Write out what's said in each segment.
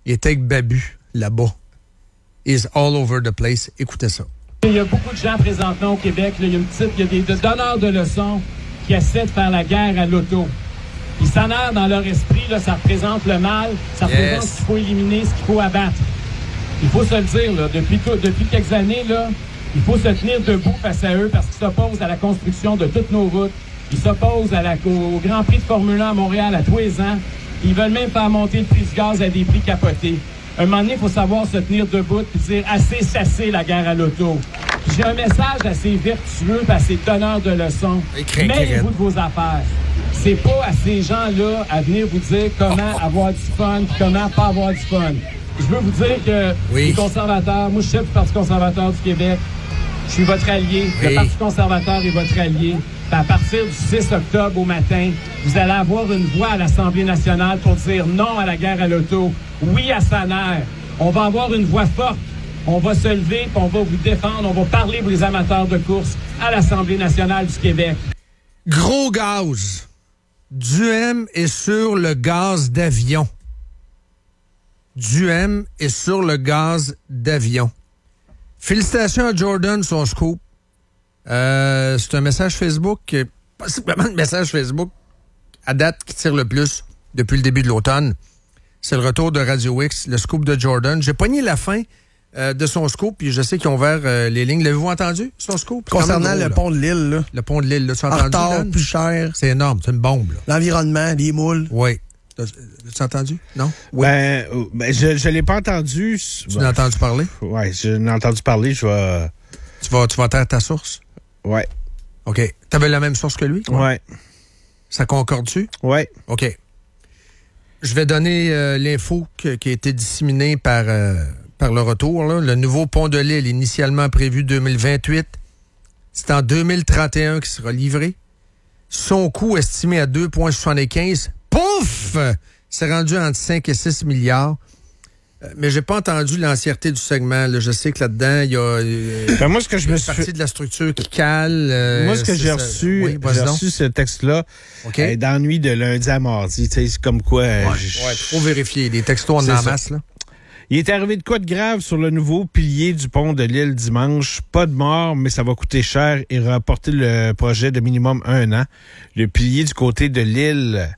Il était avec Babu, là-bas. He's all over the place. Écoutez ça. Il y a beaucoup de gens présentement au Québec, là, il y a des donneurs de leçons qui essaient de faire la guerre à l'auto. Ils s'en aillent dans leur esprit, là, ça représente le mal, ça représente ce qu'il faut éliminer, ce qu'il faut abattre. Il faut se le dire, là, depuis quelques années, là, il faut se tenir debout face à eux parce qu'ils s'opposent à la construction de toutes nos routes. Ils s'opposent au Grand Prix de Formule 1 à Montréal à tous les ans. Ils veulent même faire monter le prix du gaz à des prix capotés. Un moment donné, il faut savoir se tenir debout et dire « assez, c'est la guerre à l'auto ». J'ai un message assez vertueux et assez donneur de leçons. Mêlez-vous de vos affaires. C'est pas à ces gens-là à venir vous dire comment avoir du fun et comment pas avoir du fun. Je veux vous dire que les conservateurs, moi je suis du Parti conservateur du Québec, je suis votre allié, le Parti conservateur est votre allié. Puis à partir du 6 octobre au matin, vous allez avoir une voix à l'Assemblée nationale pour dire non à la guerre à l'auto, oui à Saner. On va avoir une voix forte. On va se lever, puis on va vous défendre, on va parler pour les amateurs de course à l'Assemblée nationale du Québec. Gros gaz. Duhem est sur le gaz d'avion. Duhem est sur le gaz d'avion. Félicitations à Jordan, son scoop. C'est un message Facebook, possiblement le message Facebook à date qui tire le plus depuis le début de l'automne. C'est le retour de Radio X, le scoop de Jordan. J'ai pogné la fin de son scoop, puis je sais qu'ils ont ouvert les lignes. L'avez-vous entendu, son scoop? Concernant le pont de l'île, là. Le pont de l'île, là. Tu as entendu, retard, Dan? plus cher. C'est énorme, c'est une bombe, là. L'environnement, les moules. Oui. Tu as entendu? Non? Oui. Ben, je l'ai pas entendu. Tu l'as entendu parler? Oui, je l'ai entendu parler. Tu vas taire ta source? Oui. OK. T'avais la même source que lui? Oui. Ça concorde-tu? Oui. OK. Je vais donner l'info qui a été disséminée par le retour. Là. Le nouveau pont de l'île, initialement prévu 2028, c'est en 2031 qu'il sera livré. Son coût estimé à 2,75. Pouf! C'est rendu entre 5 et 6 milliards. Mais j'ai pas entendu l'entièreté du segment. Là. Je sais que là-dedans, il y a moi, ce que je me suis partie de la structure qui cale. Moi, ce que j'ai reçu, j'ai reçu ce texte-là d'ennui de lundi à mardi. C'est comme quoi... trop vérifier. Les textos en masse, là. Il est arrivé de quoi de grave sur le nouveau pilier du pont de l'île dimanche. Pas de mort, mais ça va coûter cher et reporter le projet de minimum 1 an. Le pilier du côté de l'île,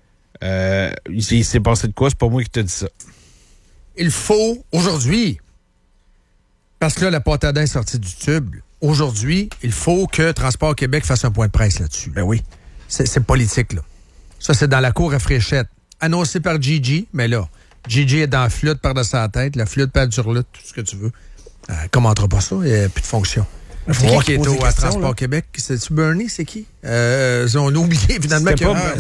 il s'est passé de quoi? C'est pas moi qui te dis ça. Il faut, aujourd'hui, parce que là, la pâte à dents est sortie du tube, aujourd'hui, il faut que Transport Québec fasse un point de presse là-dessus. Ben oui. C'est politique, là. Ça, c'est dans la cour à Fréchette. Annoncé par Gigi, mais là, Gigi est dans la flûte par-dessus la tête, la flûte, pas sur lutte, tout ce que tu veux. Commentera pas ça, il n'y a plus de fonction. C'est qui est au Transport Québec? C'est-tu Bernie? C'est qui? On a oublié, finalement,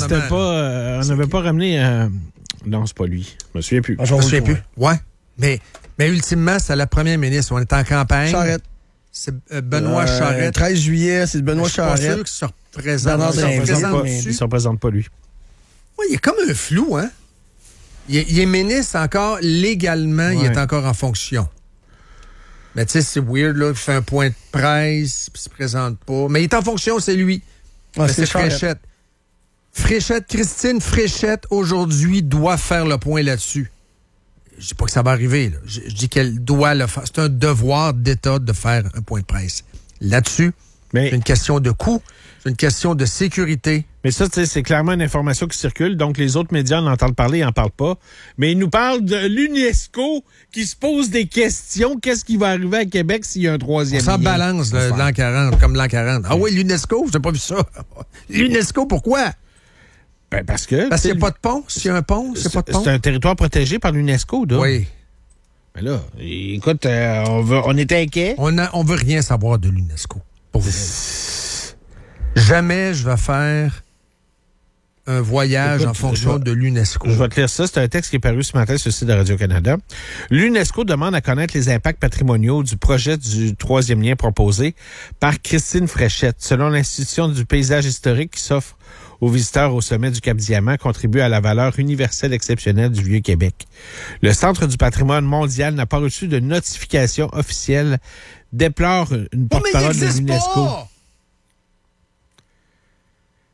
on n'avait pas ramené... Non, c'est pas lui. Je me souviens plus. Je me souviens plus. Ouais. Mais ultimement, c'est la première ministre. On est en campagne. Charette. C'est Benoît Charette. 13 juillet, c'est Benoît Charette. Je suis pas sûr qu'il se représente. Il ne se représente pas, lui. Oui, il y a comme un flou, hein? Il est ministre encore légalement, il est encore en fonction. Mais tu sais, c'est weird, là. Il fait un point de presse, puis il se présente pas. Mais il est en fonction, c'est lui. C'est Fréchette. Christine Fréchette, aujourd'hui, doit faire le point là-dessus. Je dis pas que ça va arriver, là. Je dis qu'elle doit le faire. C'est un devoir d'État de faire un point de presse. Là-dessus, c'est une question de coût, c'est une question de sécurité. Mais ça, c'est clairement une information qui circule. Donc, les autres médias en entendent parler, ils n'en parlent pas. Mais ils nous parlent de l'UNESCO qui se pose des questions. Qu'est-ce qui va arriver à Québec s'il y a un troisième lien? On s'en balance l'an 40, comme l'an 40. Ah oui, l'UNESCO, j'ai pas vu ça. L'UNESCO, pourquoi? Ben parce qu'il n'y a pas de pont. S'il y a un pont, c'est pas de pont. C'est un territoire protégé par l'UNESCO, là. Oui. Mais là, écoute, on est inquiets. On veut rien savoir de l'UNESCO. Pour vous. Jamais je vais faire un voyage en fonction de l'UNESCO. Je vais te lire ça. C'est un texte qui est paru ce matin sur le site de Radio-Canada. L'UNESCO demande à connaître les impacts patrimoniaux du projet du troisième lien proposé par Christine Fréchette. Selon l'Institution du paysage historique qui s'offre aux visiteurs au sommet du Cap-Diamant, contribue à la valeur universelle exceptionnelle du Vieux-Québec. Le Centre du patrimoine mondial n'a pas reçu de notification officielle, déplore une porte-parole de l'UNESCO.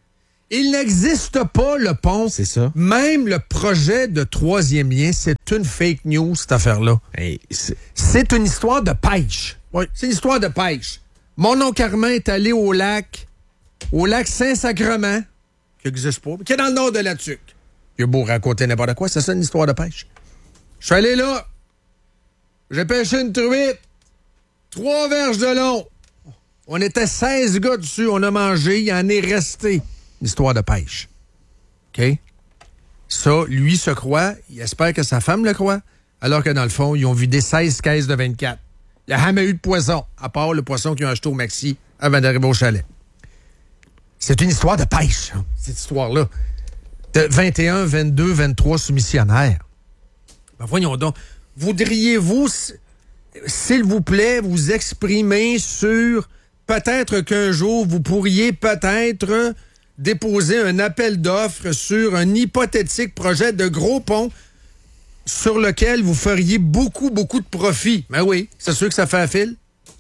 Il n'existe pas, le pont. C'est ça. Même le projet de troisième lien, c'est une fake news, cette affaire-là. Hey, C'est une histoire de pêche. Oui. C'est une histoire de pêche. Mon oncle Armand est allé au lac Saint-Sacrement, qui n'existe pas, mais qui est dans le nord de la Tuque. Il a beau raconter n'importe quoi, c'est ça une histoire de pêche. Je suis allé là. J'ai pêché une truite. 3 verges de long. On était 16 gars dessus, on a mangé, il en est resté. Une histoire de pêche. OK? Ça, lui se croit, il espère que sa femme le croit, alors que dans le fond, ils ont vidé 16 caisses de 24. Il n'y a jamais eu de poisson, à part le poisson qu'ils ont acheté au Maxi avant d'arriver au chalet. C'est une histoire de pêche, hein, cette histoire-là. De 21, 22, 23 soumissionnaires. Ben voyons donc. Voudriez-vous, s'il vous plaît, vous exprimer sur peut-être qu'un jour, vous pourriez peut-être déposer un appel d'offres sur un hypothétique projet de gros pont sur lequel vous feriez beaucoup, beaucoup de profit. Ben oui, c'est sûr que ça fait un fil.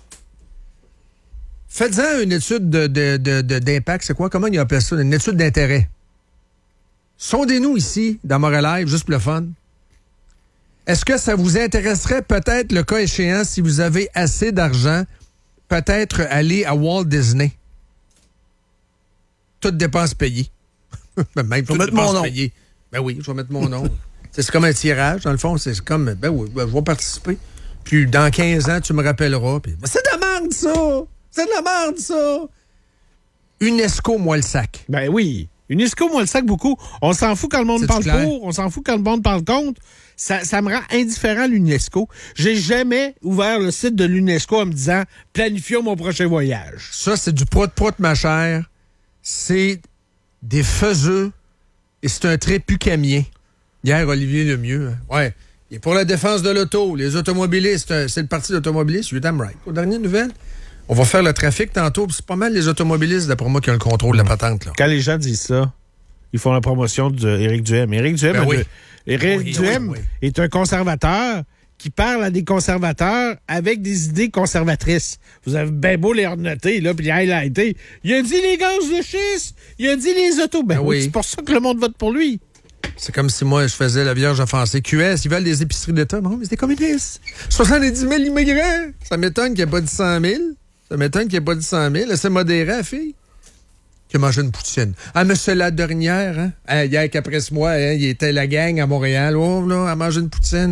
Faites-en une étude d'impact, c'est quoi? Comment il appelle ça? Une étude d'intérêt. Sondez-nous ici, dans Montréal Live, juste pour le fun. Est-ce que ça vous intéresserait peut-être, le cas échéant, si vous avez assez d'argent, peut-être aller à Walt Disney? Toutes dépenses payées. Même toutes dépenses payées. Ben oui, je vais mettre mon nom. C'est comme un tirage, dans le fond. C'est comme, ben oui, je vais participer. Puis dans 15 ans, tu me rappelleras. Puis, ben, c'est de la merde, ça! C'est de la merde, ça! UNESCO, moi, le sac. Ben oui. UNESCO, moi, le sac beaucoup. On s'en fout quand le monde parle clair? pour, on s'en fout quand le monde parle contre. Ça me rend indifférent, l'UNESCO. J'ai jamais ouvert le site de l'UNESCO en me disant « Planifions mon prochain voyage ». Ça, c'est du prout-prout, ma chère. C'est des faiseux et c'est un trait pucamien. Hier, Olivier Lemieux, ouais, il est pour la défense de l'auto. Les automobilistes, c'est le parti d'automobilistes, you're damn right. Aux dernières nouvelles, on va faire le trafic tantôt, c'est pas mal les automobilistes, d'après moi, qui ont le contrôle de la patente. Là. Quand les gens disent ça, ils font la promotion d'Éric Duhem. Éric Duhem, Duhem est un conservateur qui parle à des conservateurs avec des idées conservatrices. Vous avez bien beau les renoter, là, puis les highlighter. Il a dit les gaz de schiste, il a dit les autos. Ben oui, c'est pour ça que le monde vote pour lui. C'est comme si moi, je faisais la Vierge offensée. QS, ils veulent des épiceries d'État. Non, mais c'est des communistes. 70 000 immigrants. Ça m'étonne qu'il n'y ait pas de 100 000. Ça m'étonne qu'il n'y ait pas de 100 000. Laissez modérer la fille. Qui a mangé une poutine. Ah, monsieur la dernière, hein? Hier qu'après ce mois, hein, il était la gang à Montréal. Oh, là, à manger une poutine.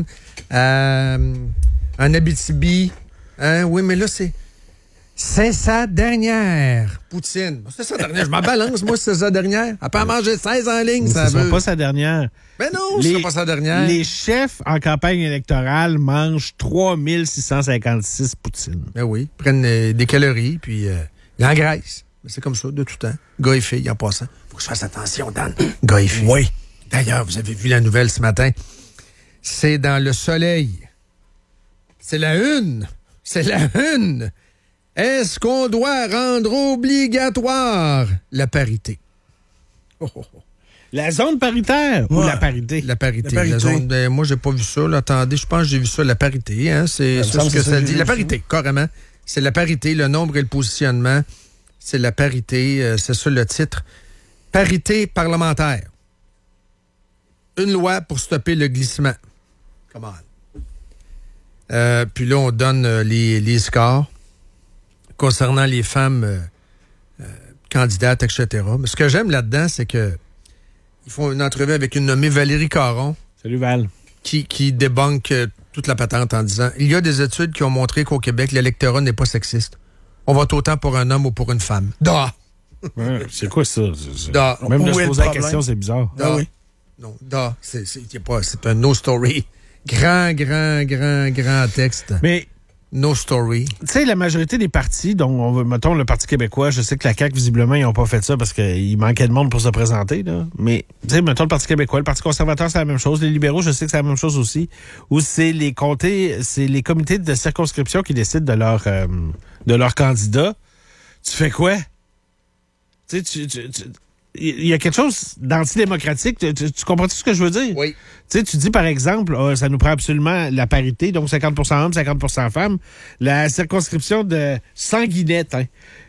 En Abitibi. Hein? Oui, mais là, c'est sa dernière poutine. C'est sa dernière. Je m'en balance, moi, c'est sa dernière. Elle peut en manger 16 en ligne, ça veut. Ce sera pas sa dernière. Ben non, ce sera pas sa dernière. Les chefs en campagne électorale mangent 3656 poutines. Ben oui, ils prennent des calories, puis ils engraissent. C'est comme ça, de tout temps. Gars et filles, en passant. Faut que je fasse attention, Dan. Gars et filles. Oui. D'ailleurs, vous avez vu la nouvelle ce matin. C'est dans Le Soleil. C'est la une. C'est la une. Est-ce qu'on doit rendre obligatoire la parité? Oh, oh, oh. La zone paritaire ou la parité? La parité. La zone, moi, j'ai pas vu ça. Là. Attendez, je pense que j'ai vu ça, la parité. Hein? C'est ça ce que ça dit. La parité, carrément. C'est la parité, le nombre et le positionnement. C'est la parité, c'est ça le titre. Parité parlementaire. Une loi pour stopper le glissement. Come on. Puis là, on donne les scores concernant les femmes candidates, etc. Mais ce que j'aime là-dedans, c'est que ils font une entrevue avec une nommée Valérie Caron. Salut Val. Qui débunk toute la patente en disant il y a des études qui ont montré qu'au Québec, l'électorat n'est pas sexiste. On vote autant pour un homme ou pour une femme. Da! Ouais, c'est quoi ça? Da. Même de se poser la question, c'est bizarre. Da. Ah oui. Non, da. C'est un no story. Grand texte. Mais no story. Tu sais, la majorité des partis, donc mettons le Parti québécois, je sais que la CAQ, visiblement, ils n'ont pas fait ça parce qu'il manquait de monde pour se présenter, là. Mais, tu sais, mettons le Parti québécois, le Parti conservateur, c'est la même chose. Les libéraux, je sais que c'est la même chose aussi. Ou c'est les comités de circonscription qui décident de leur candidat. Tu fais quoi? Tu sais, il y a quelque chose d'antidémocratique. Tu comprends ce que je veux dire? Oui. Tu sais, tu dis, par exemple, ça nous prend absolument la parité, donc 50% hommes, 50% femmes. La circonscription de Sanguinette, hein.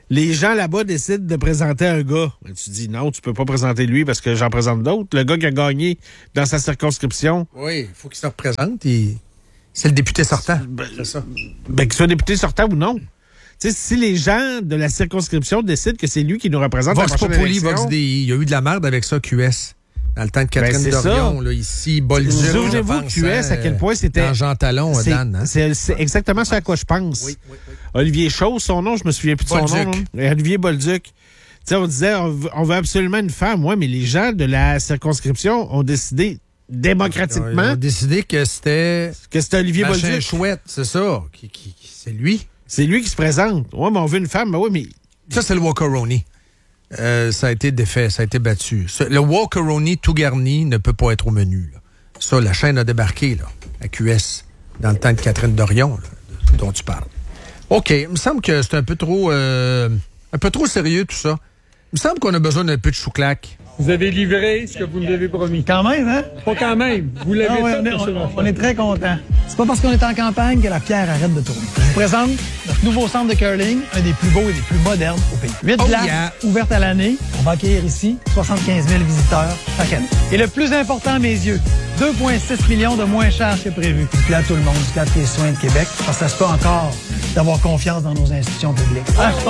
les gens là-bas décident de présenter un gars. Ben, tu dis non, tu peux pas présenter lui parce que j'en présente d'autres. Le gars qui a gagné dans sa circonscription. Oui, il faut qu'il se représente. C'est le député sortant. C'est ça. Ben, qu'il soit député sortant ou non. Tu sais, si les gens de la circonscription décident que c'est lui qui nous représente Vox à la prochaine Populi, élection... il y a eu de la merde avec ça, QS. Dans le temps de Catherine Dorion, là, ici, Bolduc. Souvenez-vous de QS, à quel point c'était... Dans Jean Talon, Dan. Hein? C'est exactement ça à quoi je pense. Oui. Olivier Chose, son nom, je me souviens plus de son nom. Hein? Olivier Bolduc. Tu sais, on disait, on veut absolument une femme. Ouais, mais les gens de la circonscription ont décidé démocratiquement... Ils ont décidé que c'était... Olivier Bolduc. Chouette, c'est ça. C'est lui. C'est lui qui se présente. Ouais, mais on veut une femme. Ben oui, mais... Ça, c'est le Walker-Roney. Ça a été défait, ça a été battu. Le Walker-Roney tout garni ne peut pas être au menu. Là. Ça, la chaîne a débarqué là, à QS dans le temps de Catherine Dorion, là, dont tu parles. OK, il me semble que c'est un peu trop sérieux tout ça. Il me semble qu'on a besoin d'un peu de chouclac. Vous avez livré ce que vous nous avez promis. Quand même, hein? Pas quand même. Vous l'avez fait. On est très contents. C'est pas parce qu'on est en campagne que la pierre arrête de tourner. Je vous présente notre nouveau centre de curling, un des plus beaux et des plus modernes au pays. 8 places ouvertes à l'année. On va accueillir ici 75 000 visiteurs chaque année. Et le plus important à mes yeux, 2,6 millions de moins cher que prévu. Puis à tout le monde du cadre des soins de Québec, parce que ça se peut encore d'avoir confiance dans nos institutions publiques. Ah, je suis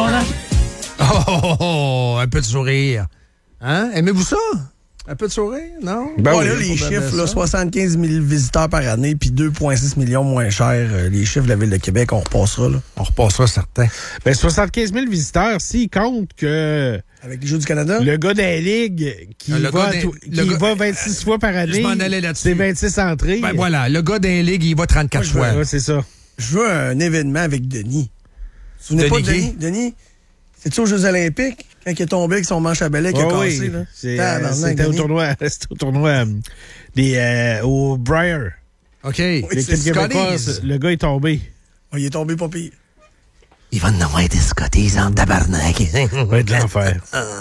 content. Un peu de sourire. Hein? Aimez-vous ça? Un peu de sourire, non? Ben là, les chiffres, là, 75 000 visiteurs par année, puis 2,6 millions moins cher. Les chiffres de la Ville de Québec, on repassera, là. On repassera, certain. Ben, 75 000 visiteurs, s'ils comptent que... Avec les Jeux du Canada? Le gars des ligues qui va 26 fois par année, je m'en allais là-dessus. C'est 26 entrées. Ben voilà, le gars des ligues, il va 34 fois. Ouais, c'est ça. Je veux un événement avec Denis. Vous vous souvenez pas de Denis? Denis, c'est-tu aux Jeux Olympiques? Quand il est tombé avec son manche à balai qui a cassé, là. C'était au tournoi au Briar. OK. L'équipe québécoise, le gars est tombé. Oh, il est tombé pas pire. Il va en avoir des Scotties en tabarnak. Va être l'enfer.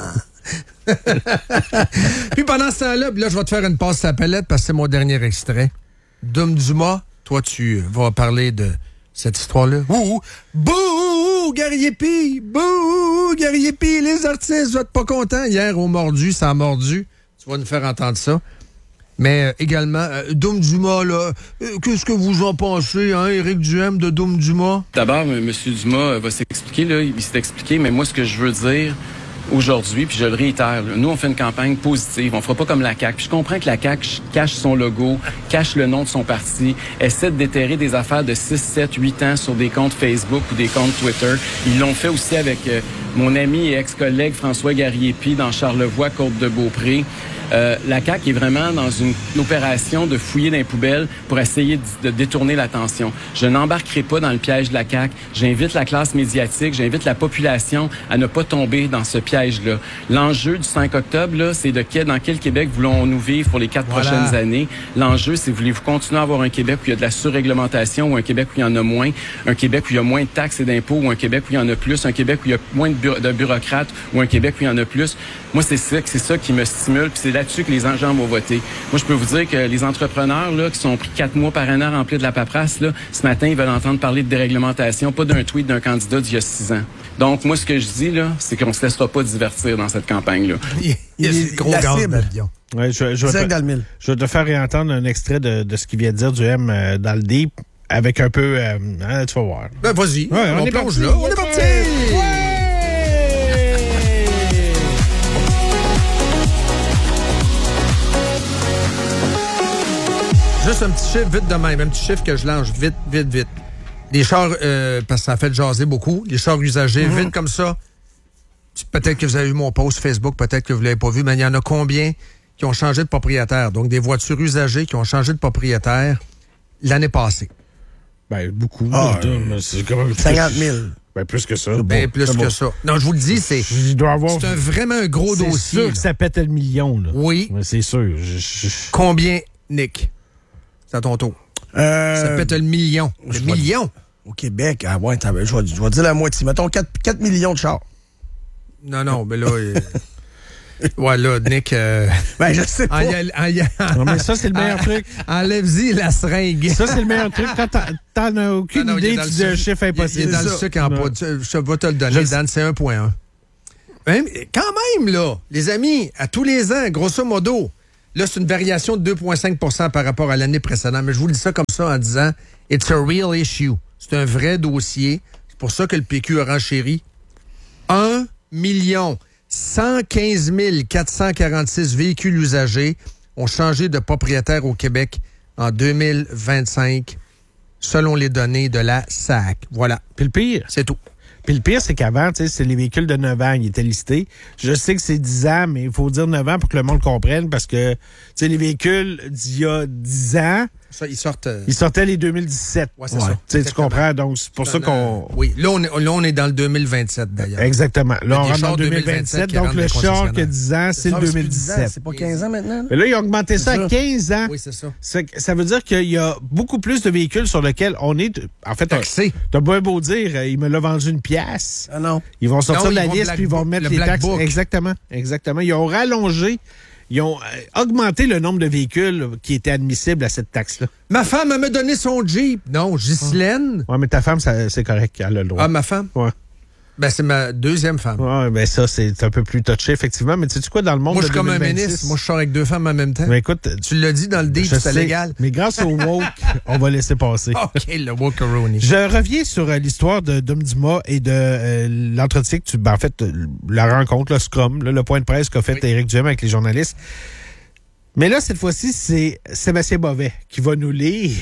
Puis pendant ce temps-là, je vais te faire une passe à la palette parce que c'est mon dernier extrait. Dom Dumas, toi, tu vas parler de cette histoire-là. Bouh! Bouh! Gariepi! Bouh! Gariepi! Les artistes, vous êtes pas contents. Hier, au Mordu, ça a mordu. Tu vas nous faire entendre ça. Mais également, Dom Dumas, là, qu'est-ce que vous en pensez, hein, Éric Duhem de Dom Dumas? D'abord, M. Dumas va s'expliquer, là, il s'est expliqué, mais moi, ce que je veux dire aujourd'hui, puis je le réitère, là, nous, on fait une campagne positive, on fera pas comme la CAQ. Puis je comprends que la CAQ cache son logo, cache le nom de son parti, essaie de déterrer des affaires de 6, 7, 8 ans sur des comptes Facebook ou des comptes Twitter. Ils l'ont fait aussi avec mon ami et ex-collègue François Gariepi dans Charlevoix, Côte-de-Beaupré. La CAQ est vraiment dans une opération de fouiller dans les poubelles pour essayer de détourner l'attention. Je n'embarquerai pas dans le piège de la CAQ. J'invite la classe médiatique, j'invite la population à ne pas tomber dans ce piège-là. L'enjeu du 5 octobre, là, c'est dans quel Québec voulons-nous vivre pour les 4 prochaines années. L'enjeu, c'est voulez-vous continuer à avoir un Québec où il y a de la surréglementation ou un Québec où il y en a moins, un Québec où il y a moins de taxes et d'impôts ou un Québec où il y en a plus, un Québec où il y a moins de bureaucrates ou un Québec où il y en a plus. Moi, c'est ça qui me stimule, puis c'est là-dessus que les gens vont voter. Moi, je peux vous dire que les entrepreneurs là, qui sont pris 4 mois par an à remplir de la paperasse, là, ce matin, ils veulent entendre parler de déréglementation, pas d'un tweet d'un candidat d'il y a 6 ans. Donc, moi, ce que je dis, là, c'est qu'on se laissera pas divertir dans cette campagne-là. Il y a le gros gaz d'avion. Ouais, je vais te faire réentendre un extrait de ce qu'il vient de dire Duhem dans le deep, avec un peu... tu vas voir. Ben, vas-y. Ouais, on est plonge parti. là. On est parti! Ouais! Juste un petit chiffre vite de même, un petit chiffre que je lance vite. Les chars, parce que ça a fait jaser beaucoup, les chars usagés, vite comme ça. Peut-être que vous avez vu mon post Facebook, peut-être que vous ne l'avez pas vu, mais il y en a combien qui ont changé de propriétaire? Donc, des voitures usagées qui ont changé de propriétaire l'année passée. Ben, beaucoup. C'est quand même 50 000. Ben, plus que ça. Ben, plus que ça. Non, je vous le dis, c'est vraiment un gros dossier. C'est sûr que ça pète le million, là. Oui. Ouais, c'est sûr. Combien, Nick? C'est à ton tour. Ça pète le million. Le million? Au Québec, je vais dire la moitié. Mettons 4 millions de chars. Non, ben là... Ouais, là, Nick... je sais pas. Non, mais ça, c'est le meilleur truc. Enlève-y la seringue. Ça, c'est le meilleur truc. Quand t'en as aucune idée, tu dis un chiffre impossible. Il est dans le sucre en poudre. Je vais te le donner, Dan, c'est 1,1. Quand même, là, les amis, à tous les ans, grosso modo, là, c'est une variation de 2,5 par rapport à l'année précédente. Mais je vous le dis ça comme ça en disant « It's a real issue ». C'est un vrai dossier. C'est pour ça que le PQ a renchéri 1 115 446 véhicules usagés ont changé de propriétaire au Québec en 2025, selon les données de la SAC. Voilà. Puis le pire, c'est tout. Puis le pire, c'est qu'avant, tu sais, c'est les véhicules de 9 ans, ils étaient listés. Je sais que c'est 10 ans, mais il faut dire 9 ans pour que le monde comprenne, parce que, tu sais, les véhicules d'il y a 10 ans, ça, ils sortaient les 2017. Ouais, c'est ça. Tu comprends? Donc, c'est pour ça qu'on... Oui. Là, on est dans le 2027, d'ailleurs. Exactement. Là, on rentre dans le 2027. Donc, le char qui a 10 ans, c'est le 2017. C'est pas 15 ans maintenant? Mais là, ils ont augmenté ça à 15 ans. Oui, c'est ça. Ça veut dire qu'il y a beaucoup plus de véhicules sur lesquels on est... En fait, t'as bien beau dire, il me l'a vendu une pièce. Ah non. Ils vont sortir la liste, puis ils vont mettre les taxes. Exactement. Ils ont rallongé... Ils ont augmenté le nombre de véhicules qui étaient admissibles à cette taxe-là. Ma femme, elle m'a donné son Jeep. Non, Ghislaine. Ouais, mais ta femme, c'est correct. Elle a le droit. Ah, ma femme? Ouais. Ben, c'est ma deuxième femme. Ouais, ben ça, c'est un peu plus touché, effectivement. Mais tu sais quoi, dans le monde moi, je suis comme 2026, un ministre. Moi, je sors avec 2 femmes en même temps. Mais écoute, tu l'as dit dans le deal, c'est légal. Mais grâce au woke, on va laisser passer. OK, le woke-a-roni. Je reviens sur l'histoire de Dom Dumas et de l'entretien que tu... Ben, en fait, la rencontre, le scrum, le point de presse qu'a fait Éric Duhem avec les journalistes. Mais là, cette fois-ci, c'est Sébastien Bovet qui va nous lire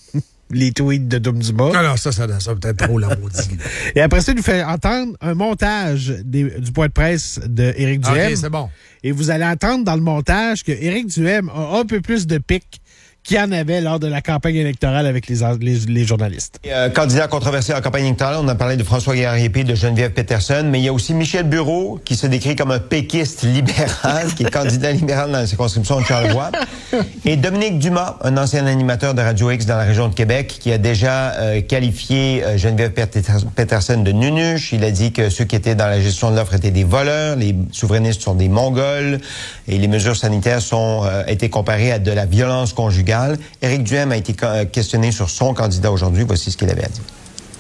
les tweets de Dom Dumas. Non, ça peut-être trop la maudit. Et après ça, il nous fait entendre un montage du point de presse d'Éric Duhem. OK, c'est bon. Et vous allez entendre dans le montage que Éric Duhem a un peu plus de pique qu'il y en avait lors de la campagne électorale avec les journalistes. Candidat controversé en campagne électorale, on a parlé de François Garriépé, de Geneviève Peterson, mais il y a aussi Michel Bureau, qui se décrit comme un péquiste libéral, qui est candidat libéral dans la circonscription de Charlevoix. Et Dominique Dumas, un ancien animateur de Radio X dans la région de Québec, qui a déjà qualifié Geneviève Peterson de nunuche. Il a dit que ceux qui étaient dans la gestion de l'offre étaient des voleurs, les souverainistes sont des Mongols, et les mesures sanitaires ont été comparées à de la violence conjugale. Éric Duhem a été questionné sur son candidat aujourd'hui. Voici ce qu'il avait à dire.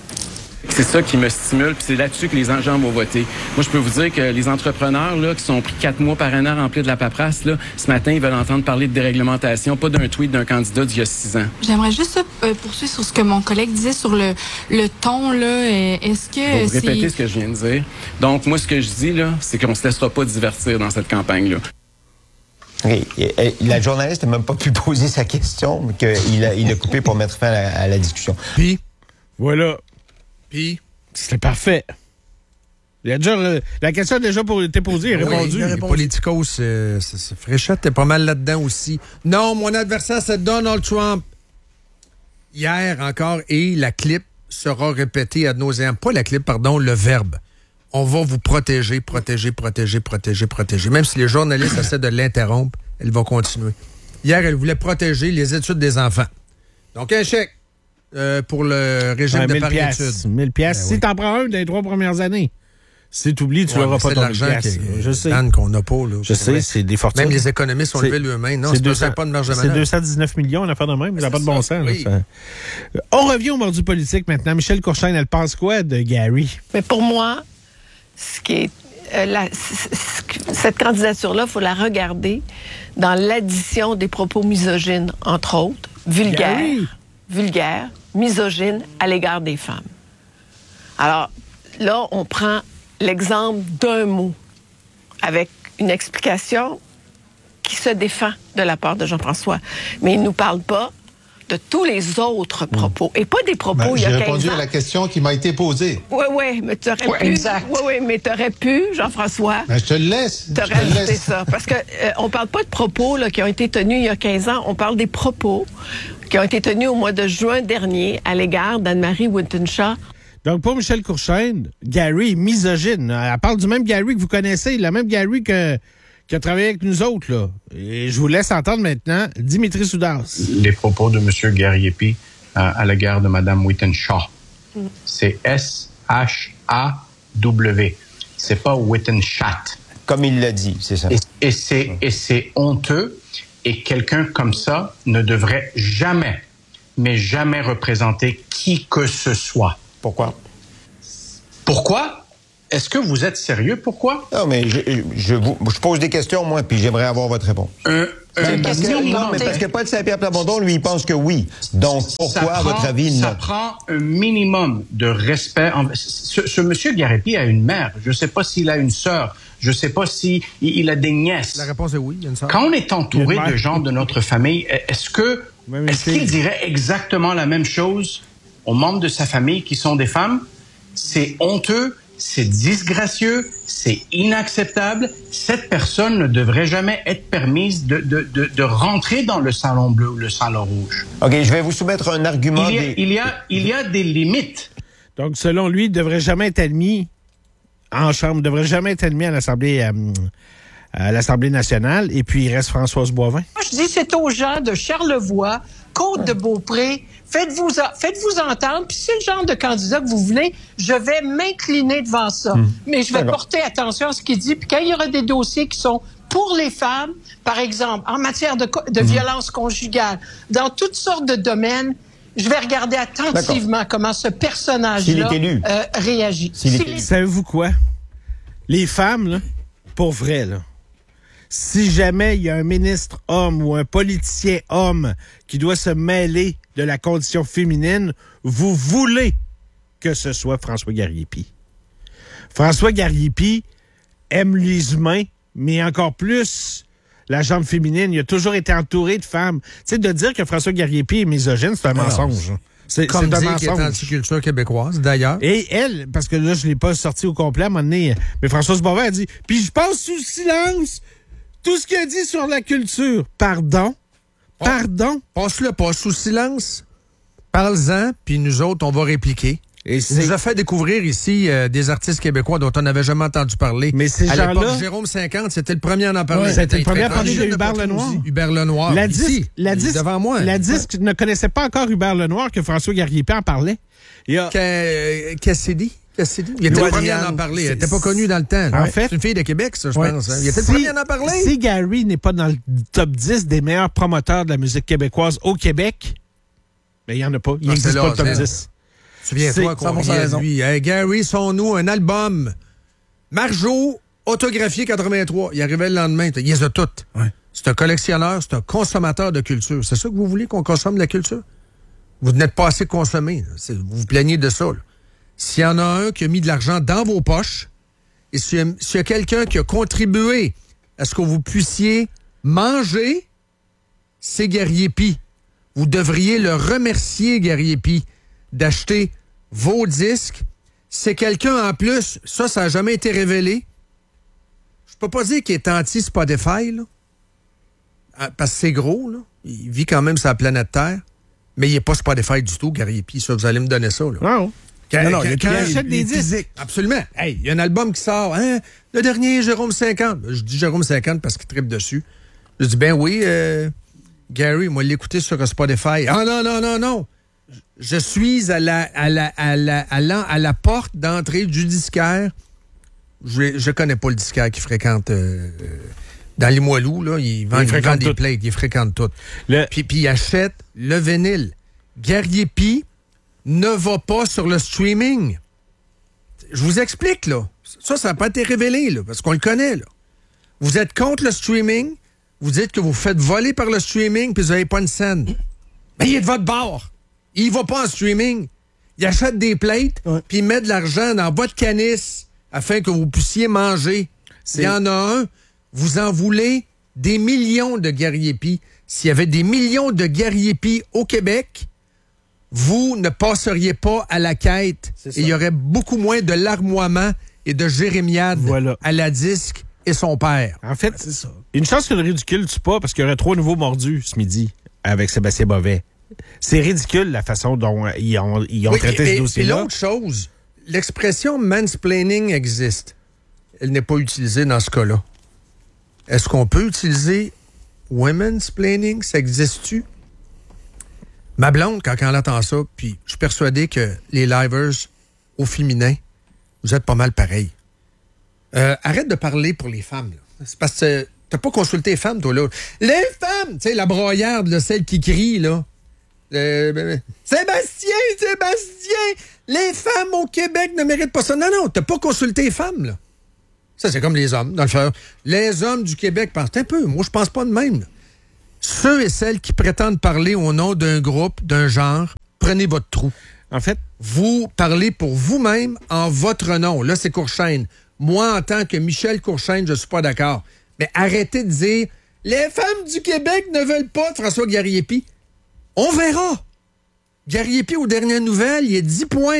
C'est ça qui me stimule, puis c'est là-dessus que les gens vont voter. Moi, je peux vous dire que les entrepreneurs là, qui sont pris 4 mois par an à remplir de la paperasse, là, ce matin, ils veulent entendre parler de déréglementation, pas d'un tweet d'un candidat d'il y a 6 ans. J'aimerais juste poursuivre sur ce que mon collègue disait sur le ton. Là. Est-ce que je vais vous répéter ce que je viens de dire. Donc, moi, ce que je dis, là, c'est qu'on se laissera pas divertir dans cette campagne-là. Okay. La journaliste n'a même pas pu poser sa question, mais qu'il a coupé pour mettre fin à la discussion. Puis, voilà. Puis, c'était parfait. La question a déjà été posée et répondue. Les politicos, c'est Fréchette, t'es pas mal là-dedans aussi. Non, mon adversaire, c'est Donald Trump. Hier encore, et la clip sera répétée ad nauseam. Pas la clip, pardon, le verbe. On va vous protéger. Même si les journalistes essaient de l'interrompre, elle va continuer. Hier, elle voulait protéger les études des enfants. Donc, un chèque pour le régime de pari-études. 1000 piastres. Si t'en prends un des 3 premières années, si t'oublies, tu n'auras pas ton 1000 piastres. Je sais. qu'on n'a pas. Là, je sais, c'est des fortunes. Même les économistes ont levé le main. Non, c'est pas de marge de manœuvre. C'est 219 millions, on a fait de même. Il n'y a pas de bon sens. Oui. On revient au mordu politique maintenant. Michel Courchaine, elle pense quoi de Gary? Mais pour moi, ce qui est cette candidature-là, il faut la regarder dans l'addition des propos misogynes, entre autres, vulgaires, misogynes à l'égard des femmes. Alors, là, on prend l'exemple d'un mot avec une explication qui se défend de la part de Jean-François. Mais il ne nous parle pas de tous les autres propos. Et pas des propos il y a 15 ans. J'ai répondu à la question qui m'a été posée. Oui, mais tu aurais pu. Exact. Oui, mais tu aurais pu, Jean-François. Ben, je te le laisse. Tu aurais ajouté ça. Parce que on parle pas de propos là, qui ont été tenus il y a 15 ans. On parle des propos qui ont été tenus au mois de juin dernier à l'égard d'Anne-Marie Wittenshaw. Donc, pour Michel Courchaine, Gary, misogyne. Elle parle du même Gary que vous connaissez, le même Gary qui a travaillé avec nous autres, là. Et je vous laisse entendre maintenant Dimitri Soudas. Les propos de M. Garriépy à l'égard de Mme Wittenshaw. C'est S-H-A-W. C'est pas Wittenshat. Comme il l'a dit, c'est ça. Et c'est honteux. Et quelqu'un comme ça ne devrait jamais, mais jamais représenter qui que ce soit. Pourquoi? Pourquoi? Est-ce que vous êtes sérieux? Pourquoi? Non, mais je pose des questions, moi, puis j'aimerais avoir votre réponse. Parce que Paul Saint-Pierre Plamondon, lui, il pense que oui. Donc, pourquoi, à votre avis, non? Ça prend un minimum de respect. Ce monsieur Gariépy a une mère. Je ne sais pas s'il a une sœur. Je ne sais pas s'il a des nièces. La réponse est oui, il y a une sœur. Quand on est entouré de gens de notre famille, est-ce qu'il dirait exactement la même chose aux membres de sa famille qui sont des femmes? C'est honteux. C'est disgracieux, c'est inacceptable. Cette personne ne devrait jamais être permise de rentrer dans le salon bleu ou le salon rouge. OK, je vais vous soumettre un argument. Il y a des limites. Donc, selon lui, il ne devrait jamais être admis en Chambre, ne devrait jamais être admis à l'Assemblée nationale. Et puis, il reste Françoise Boivin. Moi, je dis, c'est aux gens de Charlevoix, Côte-de-Beaupré. Faites-vous entendre. Puis c'est le genre de candidat que vous voulez, je vais m'incliner devant ça. Mais je vais porter attention à ce qu'il dit. Puis quand il y aura des dossiers qui sont pour les femmes, par exemple, en matière de violence conjugale, dans toutes sortes de domaines, je vais regarder attentivement comment ce personnage-là réagit. Savez-vous quoi? Les femmes, là, pour vrai, là, si jamais il y a un ministre homme ou un politicien homme qui doit se mêler de la condition féminine, vous voulez que ce soit François Gariépy. François Gariépy aime les humains, mais encore plus la jambe féminine. Il a toujours été entouré de femmes. Tu sais, de dire que François Gariépy est misogyne, c'est un mensonge. C'est comme un dire mensonge. qu'il est anti-culture québécoise, d'ailleurs. Et elle, parce que là, je ne l'ai pas sorti au complet à un moment donné, mais Françoise Boivin a dit, puis je passe sous silence tout ce qu'il a dit sur la culture. Pardon? Passe-le pas sous silence. Parle-en, puis nous autres, on va répliquer. Il nous a fait découvrir ici des artistes québécois dont on n'avait jamais entendu parler. Mais ces gens-là... À l'époque, Jérôme 50, c'était le premier à en parler. Ouais, c'était le premier à parler de Hubert Lenoir. Hubert Lenoir. La disque devant moi. La disque ne connaissait pas encore Hubert Lenoir que François Gariépy en parlait. Cassidy. Il était le premier à en parler. Il n'était pas connu dans le temps. En fait, c'est une fille de Québec, ça, je pense. Il était le premier à en parler. Si Gary n'est pas dans le top 10 des meilleurs promoteurs de la musique québécoise au Québec, mais il n'y en a pas. Il n'existe pas le top 10. Souviens-toi qu'on riait de lui. Hey, Gary, son-nous, un album. Marjo, autographié 83. Il arrivait le lendemain. Il les a toutes. Ouais. C'est un collectionneur, c'est un consommateur de culture. C'est ça que vous voulez qu'on consomme de la culture? Vous n'êtes pas assez consommé. Vous vous plaignez de ça. Là. S'il y en a un qui a mis de l'argent dans vos poches, et s'il y a quelqu'un qui a contribué à ce que vous puissiez manger, c'est Gariépy. Vous devriez le remercier, Gariépy, d'acheter vos disques. C'est quelqu'un en plus, ça n'a jamais été révélé. Je peux pas dire qu'il est anti-Spotify, là, parce que c'est gros, là. Il vit quand même sur la planète Terre, mais il n'est pas Spotify du tout, Gariépy. Ça, vous allez me donner ça. Là. Non. Il achète des disques. Absolument. Hey, il y a un album qui sort. Hein? Le dernier, Jérôme 50. Je dis Jérôme 50 parce qu'il tripe dessus. Je dis, ben oui, Gary, moi, l'écouter sur Spotify. Ah non. Je suis à la porte d'entrée du disquaire. Je connais pas le disquaire qui fréquente dans les Limoilou, là. Il vend des plates, il fréquente tout. Puis il achète le vinyle. Gariépy ne va pas sur le streaming. Je vous explique, là. Ça n'a pas été révélé, là, parce qu'on le connaît, là. Vous êtes contre le streaming, vous dites que vous faites voler par le streaming, puis vous n'avez pas une scène. Mais il est de votre bord. Il va pas en streaming. Il achète des plates, puis il met de l'argent dans votre canisse afin que vous puissiez manger. Il y en a un, vous en voulez des millions de Gariépy. S'il y avait des millions de Gariépy au Québec, vous ne passeriez pas à la quête. Et il y aurait beaucoup moins de larmoiement et de jérémiade à la disque et son père. En fait, c'est ça. Une chance que le ridicule tue pas, parce qu'il y aurait 3 nouveaux mordus ce midi avec Sébastien Bovet. C'est ridicule la façon dont ils ont traité ce dossier-là. Et l'autre chose, l'expression mansplaining existe. Elle n'est pas utilisée dans ce cas-là. Est-ce qu'on peut utiliser women's-plaining? Ça existe-tu? Ma blonde, quand elle entend ça, puis je suis persuadé que les livers au féminin, vous êtes pas mal pareil. Arrête de parler pour les femmes. Là. C'est parce que t'as pas consulté les femmes, toi, là. Les femmes! Tu sais, la broyarde, là, celle qui crie, là. Sébastien! Les femmes au Québec ne méritent pas ça. Non, t'as pas consulté les femmes, là. Ça, c'est comme les hommes, dans le fond. Les hommes du Québec pensent un peu. Moi, je pense pas de même, là. Ceux et celles qui prétendent parler au nom d'un groupe, d'un genre, prenez votre trou. En fait, vous parlez pour vous-même en votre nom. Là, c'est Courchaine. Moi, en tant que Michel Courchaine, je suis pas d'accord. Mais arrêtez de dire « Les femmes du Québec ne veulent pas de François Garriépi. » On verra. Garriépi, aux dernières nouvelles, il y a 10 points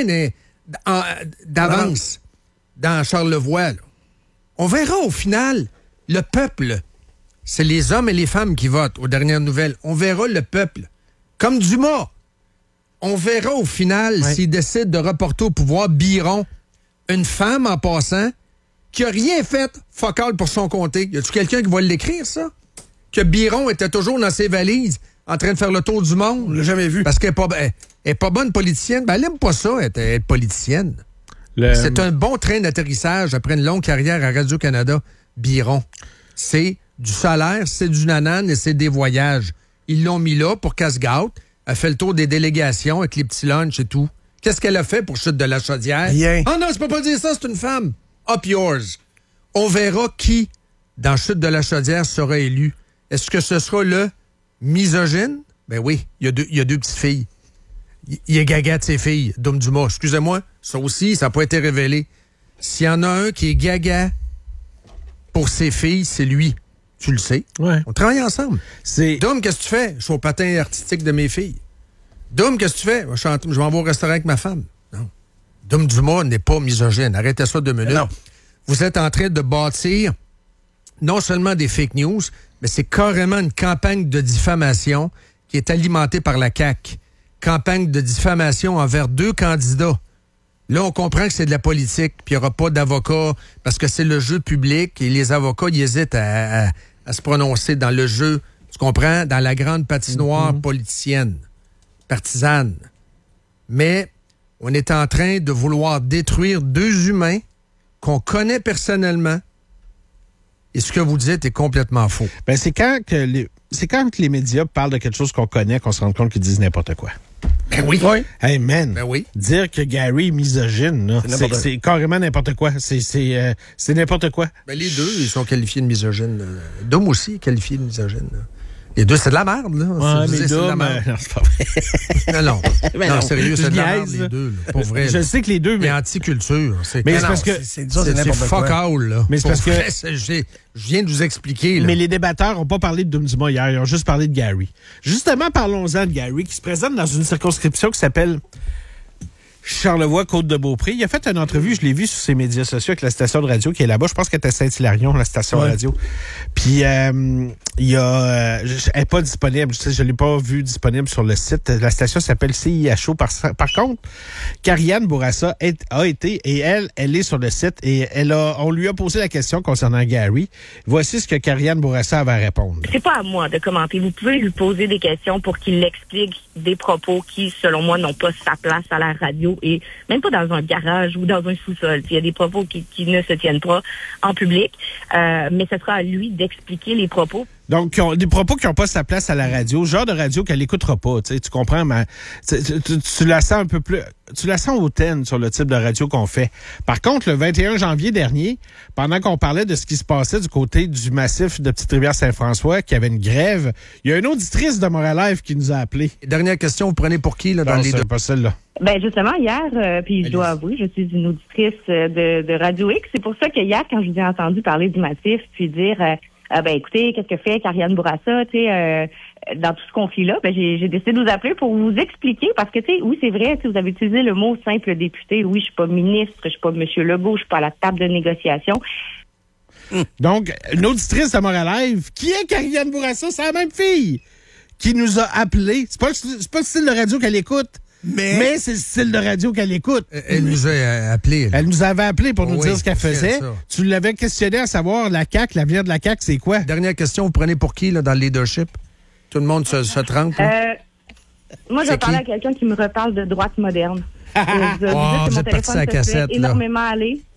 d'avance dans Charlevoix. Là. On verra au final. Le peuple, c'est les hommes et les femmes qui votent aux dernières nouvelles. On verra le peuple. Comme Dumas. On verra au final s'il décide de reporter au pouvoir Biron, une femme en passant, qui a rien fait focal pour son comté. Y a-tu quelqu'un qui va l'écrire, ça? Que Biron était toujours dans ses valises, en train de faire le tour du monde? On l'a jamais vu. Parce qu'elle est pas bonne politicienne. Ben, elle aime pas ça, être politicienne. C'est un bon train d'atterrissage après une longue carrière à Radio-Canada, Biron. C'est du salaire, c'est du nanane et c'est des voyages. Ils l'ont mis là pour qu'elle se gâte. Elle fait le tour des délégations avec les petits lunchs et tout. Qu'est-ce qu'elle a fait pour Chute de la Chaudière? Rien. Ah non, je peux pas dire ça, c'est une femme. Up yours. On verra qui, dans Chute de la Chaudière, sera élu. Est-ce que ce sera le misogyne? Ben oui, il y a deux petites filles. Il est gaga de ses filles, Dom Dumas. Excusez-moi, ça aussi, ça n'a pas été révélé. S'il y en a un qui est gaga pour ses filles, c'est lui. Tu le sais. Ouais. On travaille ensemble. Dom, qu'est-ce que tu fais? Je suis au patin artistique de mes filles. Dom, qu'est-ce que tu fais? Je m'en vais au restaurant avec ma femme. Non. Dom Dumas n'est pas misogyne. Arrêtez ça 2 minutes. Non. Vous êtes en train de bâtir non seulement des fake news, mais c'est carrément une campagne de diffamation qui est alimentée par la CAQ. Campagne de diffamation envers 2 candidats. Là, on comprend que c'est de la politique, puis il n'y aura pas d'avocats, parce que c'est le jeu public, et les avocats, ils hésitent à se prononcer dans le jeu, tu comprends, dans la grande patinoire politicienne, partisane. Mais on est en train de vouloir détruire 2 humains qu'on connaît personnellement, et ce que vous dites est complètement faux. Ben, c'est quand les médias parlent de quelque chose qu'on connaît qu'on se rend compte qu'ils disent n'importe quoi. Ben oui. Hey man, ben oui. Dire que Gary est misogyne, là, c'est carrément n'importe quoi. C'est n'importe quoi. Ben les deux, ils sont qualifiés de misogynes. Dom aussi est qualifié de misogyne. Là. Les deux, c'est de la merde, là. Ouais, mais Dom, non, c'est pas vrai. Non, non, sérieux, c'est de la merde, les deux. Là, pour vrai. Je sais que les deux, mais... Et anti-culture. Mais c'est parce que... C'est fuck all, là. Mais c'est parce que... Je viens de vous expliquer, là. Mais les débatteurs n'ont pas parlé de Dom Dumas hier, ils ont juste parlé de Gary. Justement, parlons-en de Gary, qui se présente dans une circonscription qui s'appelle Charlevoix, Côte-de-Beaupré. Il a fait une entrevue, je l'ai vu sur ses médias sociaux avec la station de radio qui est là-bas. Je pense qu'elle est à Saint-Hilarion, la station de radio. Puis, elle n'est pas disponible. Je ne l'ai pas vu disponible sur le site. La station s'appelle CIHO. Par contre, Karianne Bourassa a été, et elle est sur le site, et on lui a posé la question concernant Gary. Voici ce que Karianne Bourassa avait à répondre. C'est pas à moi de commenter. Vous pouvez lui poser des questions pour qu'il explique des propos qui, selon moi, n'ont pas sa place à la radio et même pas dans un garage ou dans un sous-sol. Il y a des propos qui ne se tiennent pas en public, mais ce sera à lui d'expliquer les propos. Donc, des propos qui n'ont pas sa place à la radio, genre de radio qu'elle n'écoutera pas, tu comprends, mais tu la sens un peu plus... Tu la sens hautaine sur le type de radio qu'on fait. Par contre, le 21 janvier dernier, pendant qu'on parlait de ce qui se passait du côté du massif de Petite-Rivière-Saint-François, qui avait une grève, il y a une auditrice de Montréal Live qui nous a appelés. Dernière question, vous prenez pour qui, là, dans les deux? Pas celle-là. Ben justement, hier, puis je dois avouer, je suis une auditrice de Radio X. C'est pour ça que hier, quand je vous ai entendu parler du massif, puis dire... ben écoutez, qu'est-ce que fait Karianne Bourassa, tu sais, dans tout ce conflit-là, ben j'ai décidé de vous appeler pour vous expliquer, parce que tu sais, oui, c'est vrai, vous avez utilisé le mot simple député, oui, je suis pas ministre, je suis pas M. Legault, je suis pas à la table de négociation. Donc, une auditrice de Montréal Live, qui est Karianne Bourassa, c'est la même fille qui nous a appelés. C'est pas le style de radio qu'elle écoute. Mais c'est le style de radio qu'elle écoute. Elle nous a appelés. Elle nous avait appelés pour nous dire ce qu'elle faisait. Tu l'avais questionné à savoir la CAQ, l'avenir de la CAQ, c'est quoi? Dernière question, vous prenez pour qui là, dans le leadership? Tout le monde se trempe? Moi, je vais parler à quelqu'un qui me reparle de droite moderne. Vous êtes parti à la cassette. Énormément aller.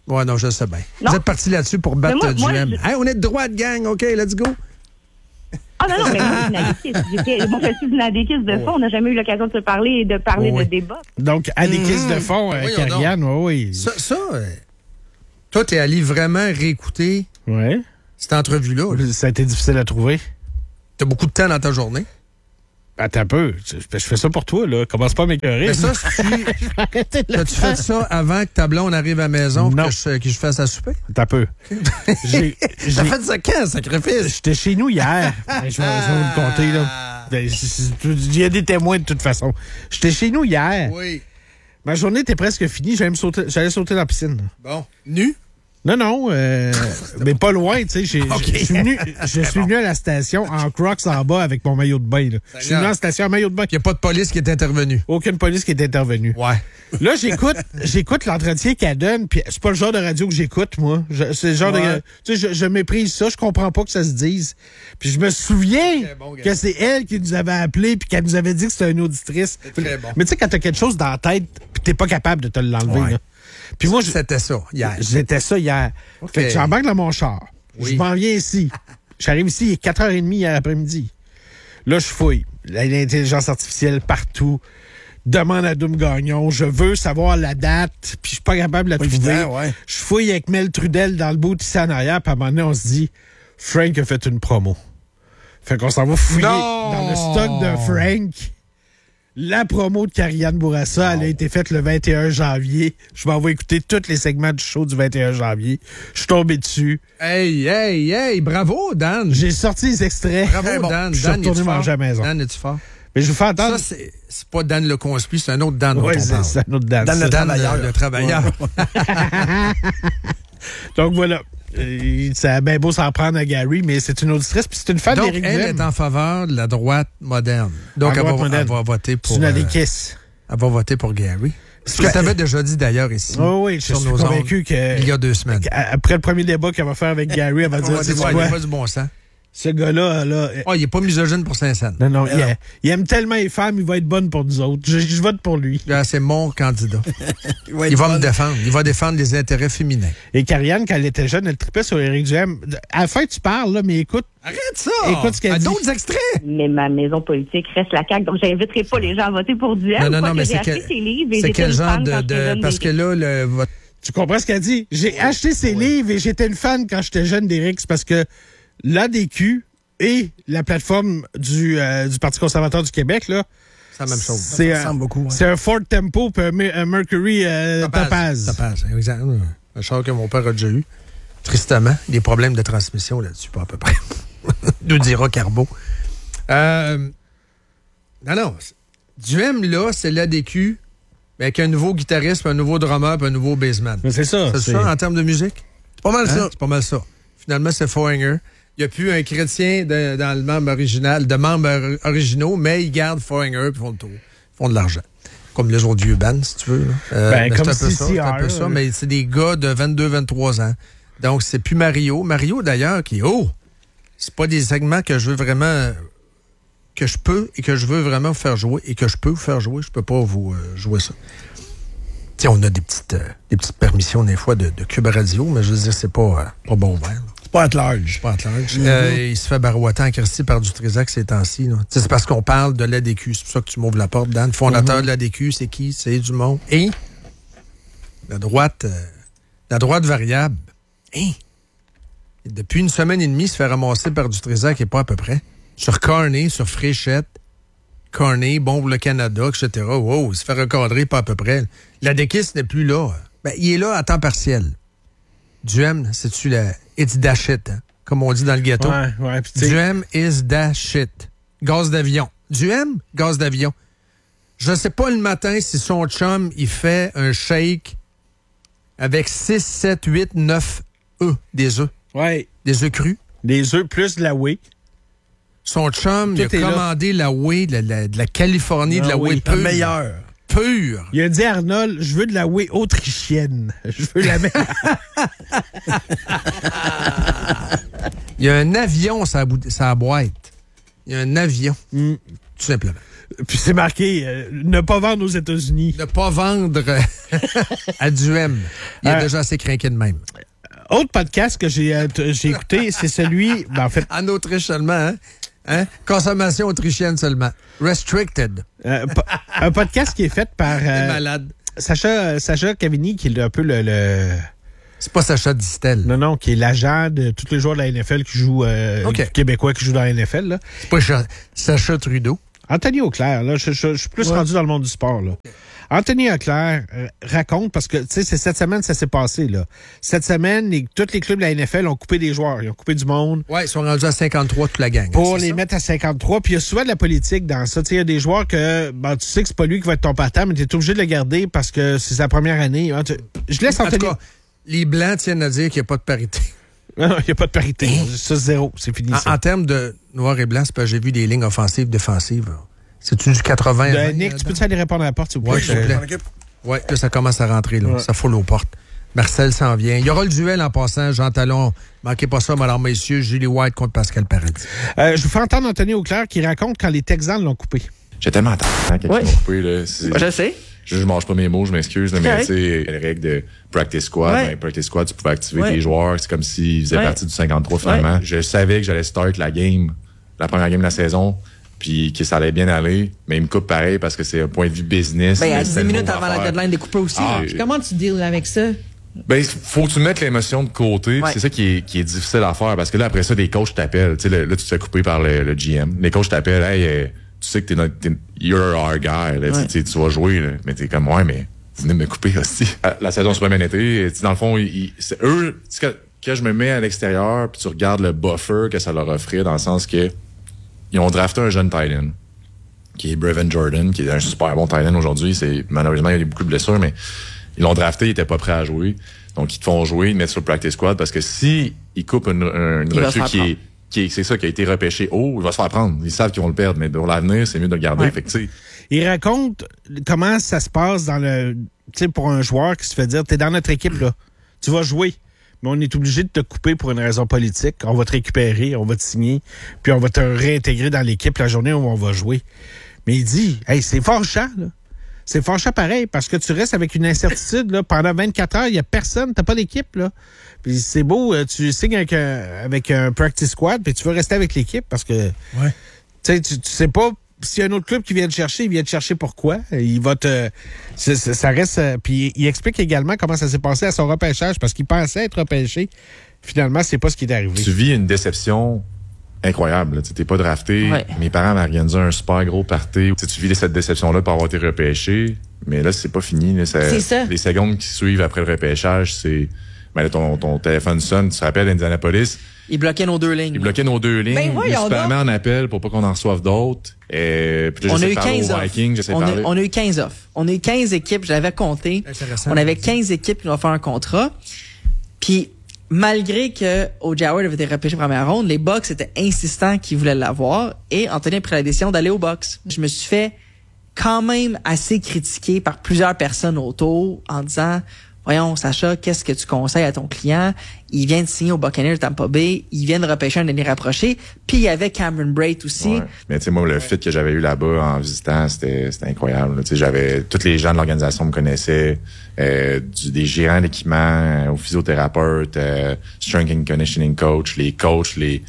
Ouais, non, je sais bien. Vous êtes partis là-dessus pour battre Duhem. Hey, on est de droite, gang. OK, let's go. Ah non, mais moi, je suis une adéquiste de fond. On n'a jamais eu l'occasion de se parler et de parler de débat. Donc, adéquiste de fond, Karianne, oui. Ça, toi, t'es allé vraiment réécouter cette entrevue-là. Ça a été difficile à trouver. T'as beaucoup de temps dans ta journée. Attends un peu. Je fais ça pour toi, là. Commence pas à m'écœurer. Mais ça, t'as-tu fait ça avant que ta blonde arrive à la maison pour que je fasse à souper? Attends un peu. T'as fait ça quand, sacrifice? J'étais chez nous hier. Je vais vous le compter, là. Il y a des témoins de toute façon. J'étais chez nous hier. Oui. Ma journée était presque finie. J'allais sauter dans la piscine. Bon. Nu? Non, mais pas loin, tu sais. Je suis venu à la station en Crocs en bas avec mon maillot de bain. Je suis venu à la station en maillot de bain. Il n'y a pas de police qui est intervenue. Aucune police qui est intervenue. Ouais. Là, j'écoute l'entretien qu'elle donne, puis c'est pas le genre de radio que j'écoute, moi. C'est le genre de... Tu sais, je méprise ça, je comprends pas que ça se dise. Puis je me souviens que c'est elle qui nous avait appelé puis qu'elle nous avait dit que c'était une auditrice. Mais tu sais, quand t'as quelque chose dans la tête, puis t'es pas capable de te l'enlever, là. Puis moi, c'était ça hier. C'était ça hier. Okay. Fait que j'embarque dans mon char. Oui. Je m'en viens ici. J'arrive ici, il est 4h30 hier après-midi. Là, je fouille. L'intelligence artificielle partout. Demande à Doom Gagnon. Je veux savoir la date, puis je suis pas capable de la trouver. Je fouille avec Mel Trudel dans le bout ici en arrière, puis à un moment donné, on se dit, Frank a fait une promo. Fait qu'on s'en va fouiller dans le stock de Frank. La promo de Karianne Bourassa, elle a été faite le 21 janvier. Je m'en vais écouter tous les segments du show du 21 janvier. Je suis tombé dessus. Hey, bravo, Dan. J'ai sorti les extraits. Bravo, Dan. Je suis retourné manger à la maison. Dan, es-tu fort? Mais je vous fais entendre. Ça, c'est pas Dan le conspi, c'est un autre Dan. Oui, c'est un autre Dan. Dan le travailleur. Le travailleur. Donc voilà. Ça a bien beau s'en prendre à Gary, mais c'est une auditrice, puis c'est une fan d'Éric Duhem. Elle est en faveur de la droite moderne. Donc, elle va voter pour... C'est une adéquiste. Elle va voter pour Gary. Ce que tu avais déjà dit d'ailleurs ici. Oui, je suis convaincu il y a 2 semaines. Après le premier débat qu'elle va faire avec Gary, elle va dire... Il n'y a pas du bon sens. Ce gars-là, il n'est pas misogyne pour Saint-Saëns. Non, il aime tellement les femmes, il va être bonne pour nous autres. Je vote pour lui. Là, c'est mon candidat. Il va me défendre. Il va défendre les intérêts féminins. Et Karianne, quand elle était jeune, elle tripait sur Éric Duhem. À la fin, tu parles, là, mais écoute. Arrête ça! Écoute ce qu'elle dit. D'autres extraits! Mais ma maison politique reste la CAQ, donc j'inviterai pas les gens à voter pour Duhem. Non, mais c'est quel genre de... Parce que là, Tu comprends ce qu'elle dit? J'ai acheté ses livres et j'étais une fan quand j'étais jeune d'Éric. C'est parce que l'ADQ et la plateforme du Parti conservateur du Québec, là, c'est la même chose. Ça ressemble beaucoup. C'est un Ford Tempo et un Mercury Topaz. Topaz, exactement. Un char que mon père a déjà eu. Tristement, des problèmes de transmission là-dessus, pas à peu près. Nous dira Carbo. Non. Duhem, là, c'est l'ADQ avec un nouveau guitariste, un nouveau drummer, un nouveau bassman. Mais c'est ça. C'est ça en termes de musique? C'est pas mal ça. C'est pas mal ça. Finalement, c'est Foreigner. Il n'y a plus un chrétien dans le membre original, de membres originaux, mais ils gardent Foreigner et font le tour. Ils font de l'argent. Comme les autres vieux bands, si tu veux. Comme c'est un peu ça, mais c'est des gars de 22-23 ans. Donc, c'est plus Mario. Mario, d'ailleurs, qui est c'est pas des segments que je veux vraiment... que je peux et que je veux vraiment vous faire jouer et que je peux vous faire jouer. Je peux pas vous jouer ça. Tu sais, on a des petites permissions des fois de Cube Radio, mais je veux dire, c'est pas bon vert. Pas at large. Il se fait barouetter en Christie par du Trisac ces temps-ci. C'est parce qu'on parle de l'ADQ. C'est pour ça que tu m'ouvres la porte, Dan. Le fondateur de l'ADQ, c'est qui? C'est Dumont. Et la droite variable. Depuis une semaine et demie, il se fait ramasser par du Trisac et pas à peu près. Sur Carney, sur Fréchette. Carney, bon pour le Canada, etc. Wow, il se fait recadrer pas à peu près. L'ADQ, ce n'est plus là. Il est là à temps partiel. Duhem, c'est-tu la... It's that shit, hein? Comme on dit dans le ghetto. Ouais. Duhem is that shit. Gaz d'avion. Duhem, gaz d'avion. Je sais pas le matin si son chum, il fait un shake avec 6, 7, 8, 9 œufs. Des œufs. Ouais. Des œufs crus. Des œufs plus de la whey. Son chum, il a commandé la whey de la Californie, de la whey pure. Meilleure. Pure. Il a dit à Arnold, je veux de la whey autrichienne. Je veux la même. Il y a un avion sur la boîte. Il y a un avion. Tout simplement. Puis c'est marqué ne pas vendre aux États-Unis. Ne pas vendre à Duhem. Il est déjà assez craqué de même. Autre podcast que j'ai écouté, c'est celui... Ben, en fait, en Autriche seulement, hein? Consommation autrichienne seulement. Restricted. Un podcast qui est fait par... malade. Sacha Cavini, qui est un peu le... C'est pas Sacha Distel. Non, qui est l'agent de tous les joueurs de la NFL qui jouent... Québécois qui jouent dans la NFL. Là. C'est pas Sacha Trudeau. Anthony Auclair, là, je suis plus rendu dans le monde du sport. Là. Anthony Auclair raconte, parce que tu sais, c'est cette semaine ça s'est passé. Là. Cette semaine, tous les clubs de la NFL ont coupé des joueurs. Ils ont coupé du monde. Oui, ils sont rendus à 53 toute la gang. Pour les mettre à 53. Puis il y a souvent de la politique dans ça. Il y a des joueurs que tu sais que c'est pas lui qui va être ton partant, mais tu es obligé de le garder parce que c'est sa première année. Je laisse Anthony... En tout cas, les Blancs tiennent à dire qu'il n'y a pas de parité. Non, il n'y a pas de parité. Ça, zéro. C'est fini. En termes de noir et blanc, c'est parce que j'ai vu des lignes offensives, défensives. C'est-tu du 80? Nick, tu peux-tu aller répondre à la porte, s'il vous plaît? Oui, s'il vous plaît. Oui, là, ça commence à rentrer. Là. Ouais. Ça foule aux portes. Marcel s'en vient. Il y aura le duel en passant. Jean Talon, manquez pas ça, alors messieurs, Julie White contre Pascal Paradis. Je vous fais entendre Anthony Auclair qui raconte quand les Texans l'ont coupé. J'ai tellement entendu quand ils m'ont coupé. Là, je sais. Je mange pas mes mots, je m'excuse, mais tu sais, les règles de practice squad, practice squad, tu pouvais activer tes joueurs, c'est comme s'ils faisaient partie du 53 finalement. Je savais que j'allais start la première game de la saison, puis que ça allait bien aller, mais ils me coupent pareil parce que c'est un point de vue business. À 10 minutes avant la deadline, des coupés aussi. Comment tu deals avec ça? Faut que tu mettes l'émotion de côté. C'est ça qui est difficile à faire parce que là, après ça, les coachs t'appellent. Tu sais, là, tu te fais couper par le GM. Les coachs t'appellent, hey, tu sais que you're our guy, là, tu vas jouer, là. Mais t'es comme, ouais, mais vous venez de me couper aussi. La saison s'est pas bien été. Dans le fond, c'est eux, quand je me mets à l'extérieur, puis tu regardes le buffer que ça leur offrait, dans le sens que ils ont drafté un jeune tight end, qui est Brevin Jordan, qui est un super bon tight end aujourd'hui. Malheureusement, il y a eu beaucoup de blessures, mais ils l'ont drafté, il était pas prêt à jouer. Donc, ils te font jouer, ils te mettent sur le practice squad, parce que si ils coupent une recrue c'est ça, qui a été repêché haut, il va se faire prendre. Ils savent qu'ils vont le perdre, mais pour l'avenir, c'est mieux de le garder. Fait que, il raconte comment ça se passe pour un joueur qui se fait dire, t'es dans notre équipe, là. Tu vas jouer. Mais on est obligé de te couper pour une raison politique. On va te récupérer, on va te signer, puis on va te réintégrer dans l'équipe la journée où on va jouer. Mais il dit, hey, c'est fâchant, là. C'est fâchant pareil, parce que tu restes avec une incertitude, là. Pendant 24 heures, il n'y a personne, t'as pas d'équipe, là. Puis c'est beau, tu signes avec un practice squad, puis tu veux rester avec l'équipe parce que tu sais pas s'il y a un autre club qui vient te chercher, il vient te chercher pourquoi. Il va te... Ça reste... Puis il explique également comment ça s'est passé à son repêchage parce qu'il pensait être repêché. Finalement, c'est pas ce qui est arrivé. Tu vis une déception incroyable. Tu n'es pas drafté. Mes parents m'ont organisé un super gros party. Tu vis cette déception-là pour avoir été repêché. Mais là, c'est pas fini. Là, c'est ça. Les secondes qui suivent après le repêchage, c'est... Ben là, ton téléphone sonne, tu te rappelles d'Indianapolis. Il bloquait nos deux lignes. Ben voyons donc. En appel pour pas qu'on en reçoive d'autres. Puis là, on a eu 15 off. On a eu 15 off. On a eu 15 équipes, je l'avais compté. On avait 15 équipes qui nous ont fait un contrat. Puis, malgré que O.J. Howard avait été repêché première ronde, les Bucks étaient insistants qu'ils voulaient l'avoir. Et Anthony a pris la décision d'aller aux Bucks. Je me suis fait quand même assez critiquer par plusieurs personnes autour en disant... Voyons, Sacha, qu'est-ce que tu conseilles à ton client? Il vient de signer au Buccaneers de Tampa Bay. Il vient de repêcher un aîné rapproché. Puis il y avait Cameron Brate aussi. Ouais. Mais tu sais, moi, le fit que j'avais eu là-bas en visitant, c'était incroyable. Tu sais, tous les gens de l'organisation me connaissaient. Des gérants d'équipement, aux physiothérapeutes, strength and conditioning coach, les coachs, les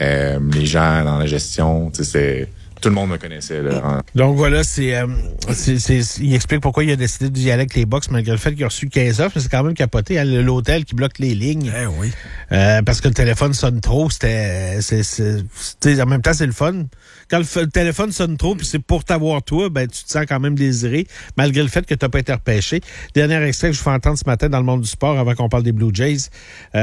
gens dans la gestion. Tu sais, tout le monde me connaissait. Là. Donc voilà, il explique pourquoi il a décidé d'y aller avec les Bucks malgré le fait qu'il a reçu 15 offres. C'est quand même capoté. L'hôtel qui bloque les lignes. Oui. Parce que le téléphone sonne trop. En même temps, c'est le fun. Quand le téléphone sonne trop puis c'est pour t'avoir toi, ben tu te sens quand même désiré malgré le fait que tu n'as pas été repêché. Dernier extrait que je vous fais entendre ce matin dans le monde du sport avant qu'on parle des Blue Jays.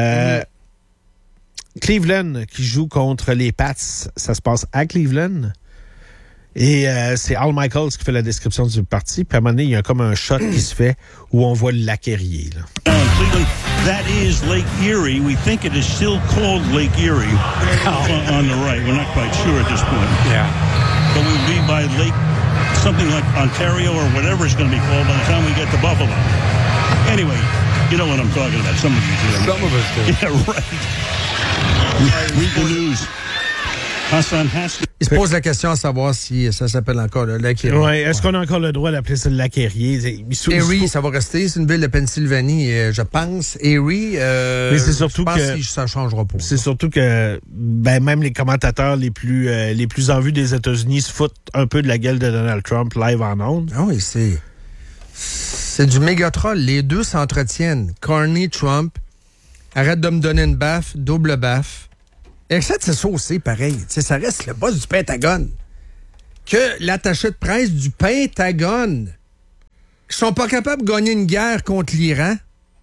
Cleveland qui joue contre les Pats. Ça se passe à Cleveland. Et c'est Al Michaels qui fait la description du parti. Puis à un moment donné, il y a comme un shot qui se fait où on voit le lac Erie. Cleveland, that is Lake Erie. We think it is still called Lake Erie on the right. We're not quite sure at this point. Yeah. But we'll be by Lake, something like Ontario or whatever it's going to be called by the time we get to Buffalo. Anyway, you know what I'm talking about. Some of you do. Some of us do. Yeah, right. Read the news. Il se pose la question à savoir si ça s'appelle encore le lac Erie. Oui, est-ce qu'on a encore le droit d'appeler ça le lac Erie? Erie, ça va rester. C'est une ville de Pennsylvanie, je pense. Erie, mais c'est surtout je pense que ça ne changera pas. C'est surtout que même les commentateurs les plus en vue des États-Unis se foutent un peu de la gueule de Donald Trump live en ondes. Ah oui, c'est du méga troll. Les deux s'entretiennent. Carney, Trump, arrête de me donner une baffe, double baffe. Except c'est saucé, pareil. T'sais, ça reste le boss du Pentagone. Que l'attaché de presse du Pentagone, qui sont pas capables de gagner une guerre contre l'Iran.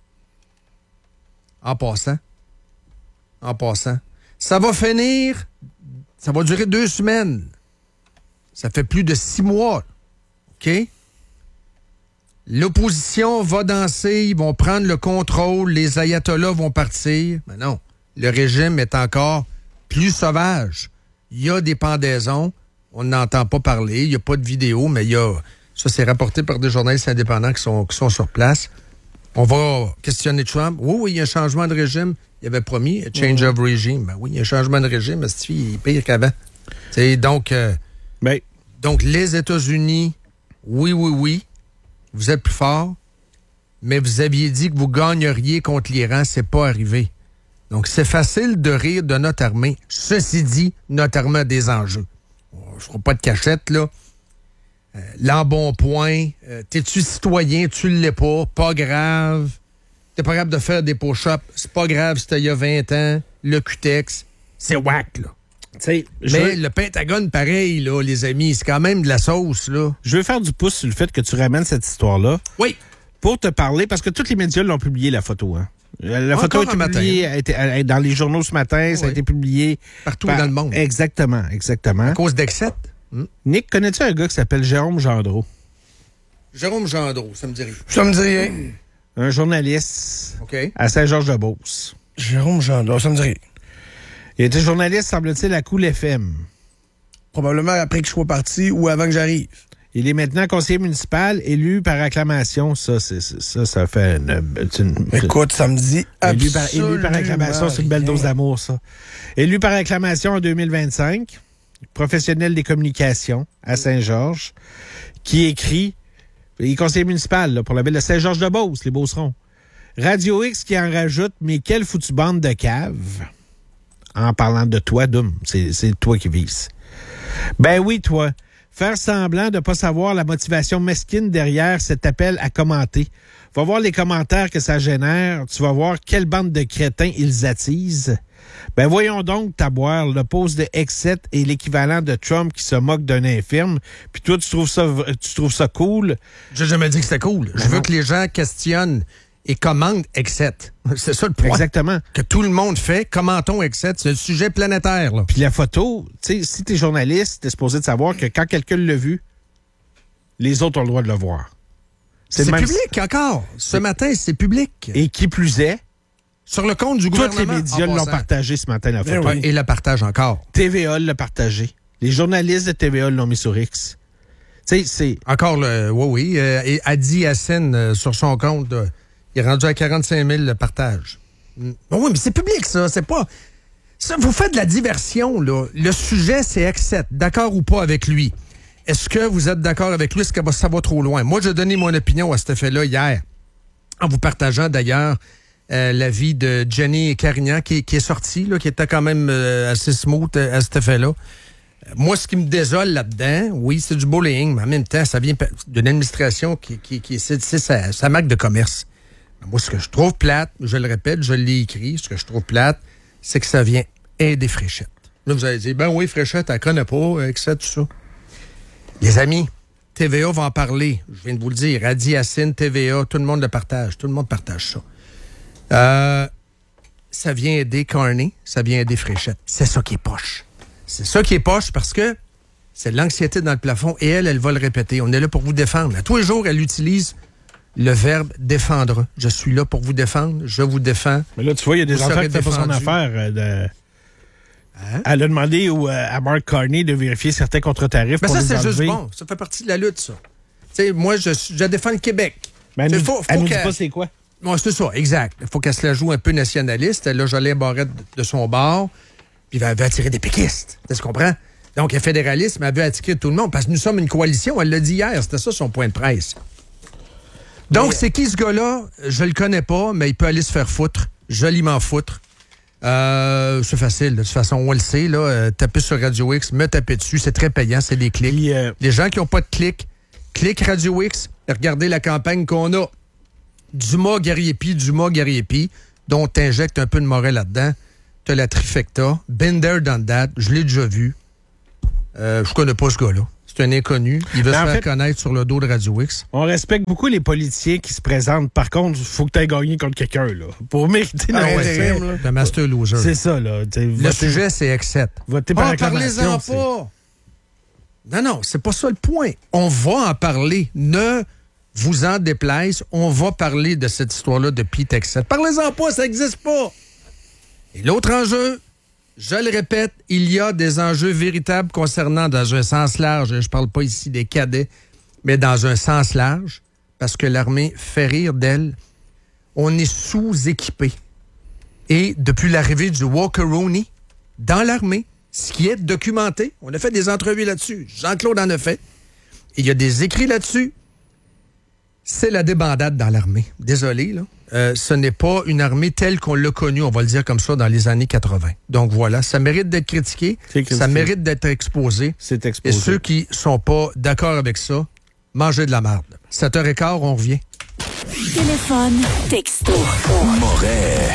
En passant. Ça va finir, ça va durer 2 semaines. Ça fait plus de 6 mois. OK? L'opposition va danser, ils vont prendre le contrôle, les ayatollahs vont partir. Mais non, le régime est encore plus sauvage. Il y a des pendaisons, on n'entend pas parler, il n'y a pas de vidéo, mais il y a... Ça, c'est rapporté par des journalistes indépendants qui sont sur place. On va questionner Trump. Oui, il y a un changement de régime. Il avait promis, change of regime. Ben oui, il y a un changement de régime, mais cette fille, il est pire qu'avant. Donc, les États-Unis, oui, vous êtes plus forts, mais vous aviez dit que vous gagneriez contre l'Iran, c'est pas arrivé. Donc, c'est facile de rire de notre armée. Ceci dit, notre armée a des enjeux. Je ne ferai pas de cachette, là. L'embonpoint, t'es-tu citoyen, tu l'es pas grave. T'es pas capable de faire des push-ups, c'est pas grave, c'était il y a 20 ans. Le Cutex, c'est whack, là. Mais le Pentagone, pareil, là, les amis, c'est quand même de la sauce, là. Je veux faire du pouce sur le fait que tu ramènes cette histoire-là. Oui. Pour te parler, parce que tous les médias l'ont publié, la photo, hein. La photo a été publiée, elle est dans les journaux ce matin, ça a été publié partout dans le monde. Exactement. À cause d'excès. Nick, connais-tu un gars qui s'appelle Jérôme Gendreau? Jérôme Gendreau, ça me dit rien. Ça me dit rien. Un journaliste à Saint-Georges-de-Beauce. Jérôme Gendreau, ça me dit rien. Il était journaliste, semble-t-il, à Cool FM. Probablement après que je sois parti ou avant que j'arrive. Il est maintenant conseiller municipal, élu par acclamation. Ça fait une... Écoute, ça me dit absolument élu par acclamation, c'est une belle dose d'amour, ça. Élu par acclamation en 2025, professionnel des communications à Saint-Georges, qui écrit, il est conseiller municipal là, pour la ville de Saint-Georges-de-Beauce, les Beaucerons. Radio X qui en rajoute, mais quelle foutue bande de caves. En parlant de toi, Doom, c'est toi qui vises. Ben oui, toi. Faire semblant de ne pas savoir la motivation mesquine derrière cet appel à commenter. Va voir les commentaires que ça génère. Tu vas voir quelle bande de crétins ils attisent. Ben voyons donc, taboire, le poste de X7 est l'équivalent de Trump qui se moque d'un infirme. Puis toi, tu trouves ça cool? J'ai jamais dit que c'était cool. Je veux que les gens questionnent et commandent X7. C'est ça le point. Exactement. Que tout le monde fait, commentons X7. C'est le sujet planétaire, là. Puis la photo, tu sais, si t'es journaliste, t'es supposé de savoir que quand quelqu'un l'a vu, les autres ont le droit de le voir. C'est public encore. Ce matin, c'est public. Et qui plus est, sur le compte du gouvernement. Tous les médias l'ont partagé ce matin, la photo. Et la partagent encore. TVA l'a partagé. Les journalistes de TVA l'ont mis sur X. Tu sais, c'est... Encore, oui. Et Adi Yassine, sur son compte... il est rendu à 45 000 le partage. Oui, mais c'est public, ça. C'est pas... Ça, vous faites de la diversion, là. Le sujet, c'est X7. D'accord ou pas avec lui? Est-ce que vous êtes d'accord avec lui? Est-ce que ça va trop loin? Moi, j'ai donné mon opinion à cet effet-là hier, en vous partageant d'ailleurs l'avis de Jenny Carignan qui est sortie, là, qui était quand même assez smooth à cet effet-là. Moi, ce qui me désole là-dedans, oui, c'est du bullying, mais en même temps, ça vient d'une administration qui c'est sa marque de commerce. Moi, ce que je trouve plate, je le répète, je l'ai écrit, ce que je trouve plate, c'est que ça vient aider Fréchette. Là, vous allez dire, ben oui, Fréchette, elle connaît pas, etc., tout ça. Les amis, TVA va en parler, je viens de vous le dire, Adi Yassine, TVA, tout le monde le partage, tout le monde partage ça. Ça vient aider Carney, ça vient aider Fréchette. C'est ça qui est poche. C'est ça qui est poche parce que c'est de l'anxiété dans le plafond et elle va le répéter. On est là pour vous défendre. À tous les jours, elle utilise le verbe défendre. Je suis là pour vous défendre, je vous défends. Mais là, tu vois, il y a des enfants qui font pas son affaire. Elle a demandé à Mark Carney de vérifier certains contre-tarifs. Mais pour ça, les c'est enlever. juste bon. Ça fait partie de la lutte, ça. Tu sais, moi, je défends le Québec. Mais elle nous dit pas c'est quoi. Bon, c'est ça, exact. Il faut qu'elle se la joue un peu nationaliste. Là, j'allais barrer de son bord. Puis elle veut attirer des péquistes. Tu comprends? Donc, le fédéralisme, elle veut attirer tout le monde parce que nous sommes une coalition. Elle l'a dit hier. C'était ça son point de presse. Donc, c'est qui ce gars-là? Je le connais pas, mais il peut aller se faire foutre. Joliment foutre. C'est facile. De toute façon, on le sait. Taper sur Radio X, me taper dessus. C'est très payant. C'est des clics. Les gens qui n'ont pas de clics, clique Radio X. Regardez la campagne qu'on a. Dumas-Gariepi, dont t'injectes un peu de Moret là-dedans. T'as la trifecta. Been there, done that. Je l'ai déjà vu. Je connais pas ce gars-là. C'est un inconnu. Il veut se faire connaître sur le dos de Radio X. On respecte beaucoup les politiciens qui se présentent. Par contre, il faut que tu aies gagné contre quelqu'un, là. Pour mériter l'intérim. T'es un master loser. C'est ça, là. Le sujet, c'est X7. Votez par acclamation. Parlez-en pas. Non, c'est pas ça le point. On va en parler. Ne vous en déplaise. On va parler de cette histoire-là de Pete X7. Parlez-en pas, ça n'existe pas. Et l'autre enjeu, je le répète, il y a des enjeux véritables concernant, dans un sens large, je parle pas ici des cadets, mais dans un sens large, parce que l'armée fait rire d'elle. On est sous-équipé. Et depuis l'arrivée du Walker-Rooney dans l'armée, ce qui est documenté, on a fait des entrevues là-dessus, Jean-Claude en a fait, et il y a des écrits là-dessus, c'est la débandade dans l'armée. Désolé, là. Ce n'est pas une armée telle qu'on l'a connue, on va le dire comme ça, dans les années 80. Donc voilà, ça mérite d'être critiqué, ça mérite d'être exposé. C'est exposé. Et ceux qui sont pas d'accord avec ça, mangez de la marde. 7h15, on revient. Téléphone, texto. Moret.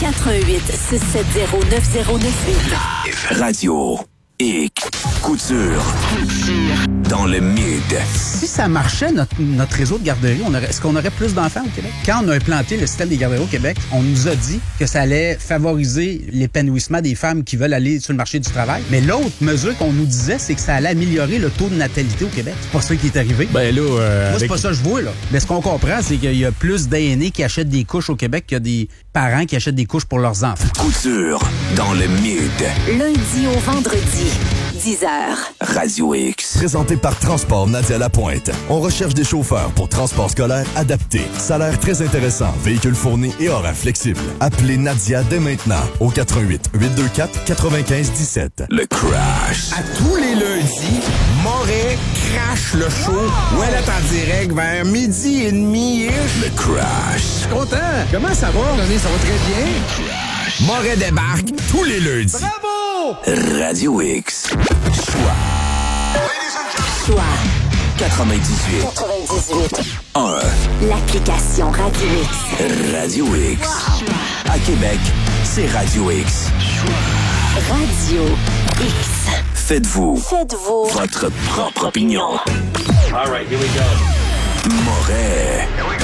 88-670-9098. Radio X. Couture. Dans le mid. Si ça marchait, notre réseau de garderies, est-ce qu'on aurait plus d'enfants au Québec? Quand on a implanté le système des garderies au Québec, on nous a dit que ça allait favoriser l'épanouissement des femmes qui veulent aller sur le marché du travail. Mais l'autre mesure qu'on nous disait, c'est que ça allait améliorer le taux de natalité au Québec. C'est pas ça qui est arrivé. Ben là, moi, c'est pas ça que je vois, là. Mais ce qu'on comprend, c'est qu'il y a plus d'aînés qui achètent des couches au Québec qu'il y a des parents qui achètent des couches pour leurs enfants. Couture dans le mid. Lundi au vendredi, 10h. Radio X. Présenté par Transport Nadia Lapointe. On recherche des chauffeurs pour transport scolaire adapté. Salaire très intéressant, véhicule fourni et horaire flexible. Appelez Nadia dès maintenant au 88 824 95 17. Le Crash. À tous les lundis, Moret crache le show. Où elle est en direct vers 12h30. Le Crash. Je suis content. Comment ça va? Ça va très bien. Crash. Moret débarque tous les lundis. Bravo! Radio X. Choix 98. 1. L'application Radio X. Radio X. À Québec, c'est Radio X. Radio X. Faites-vous votre propre opinion. All right, here we go. Moret. Here we go.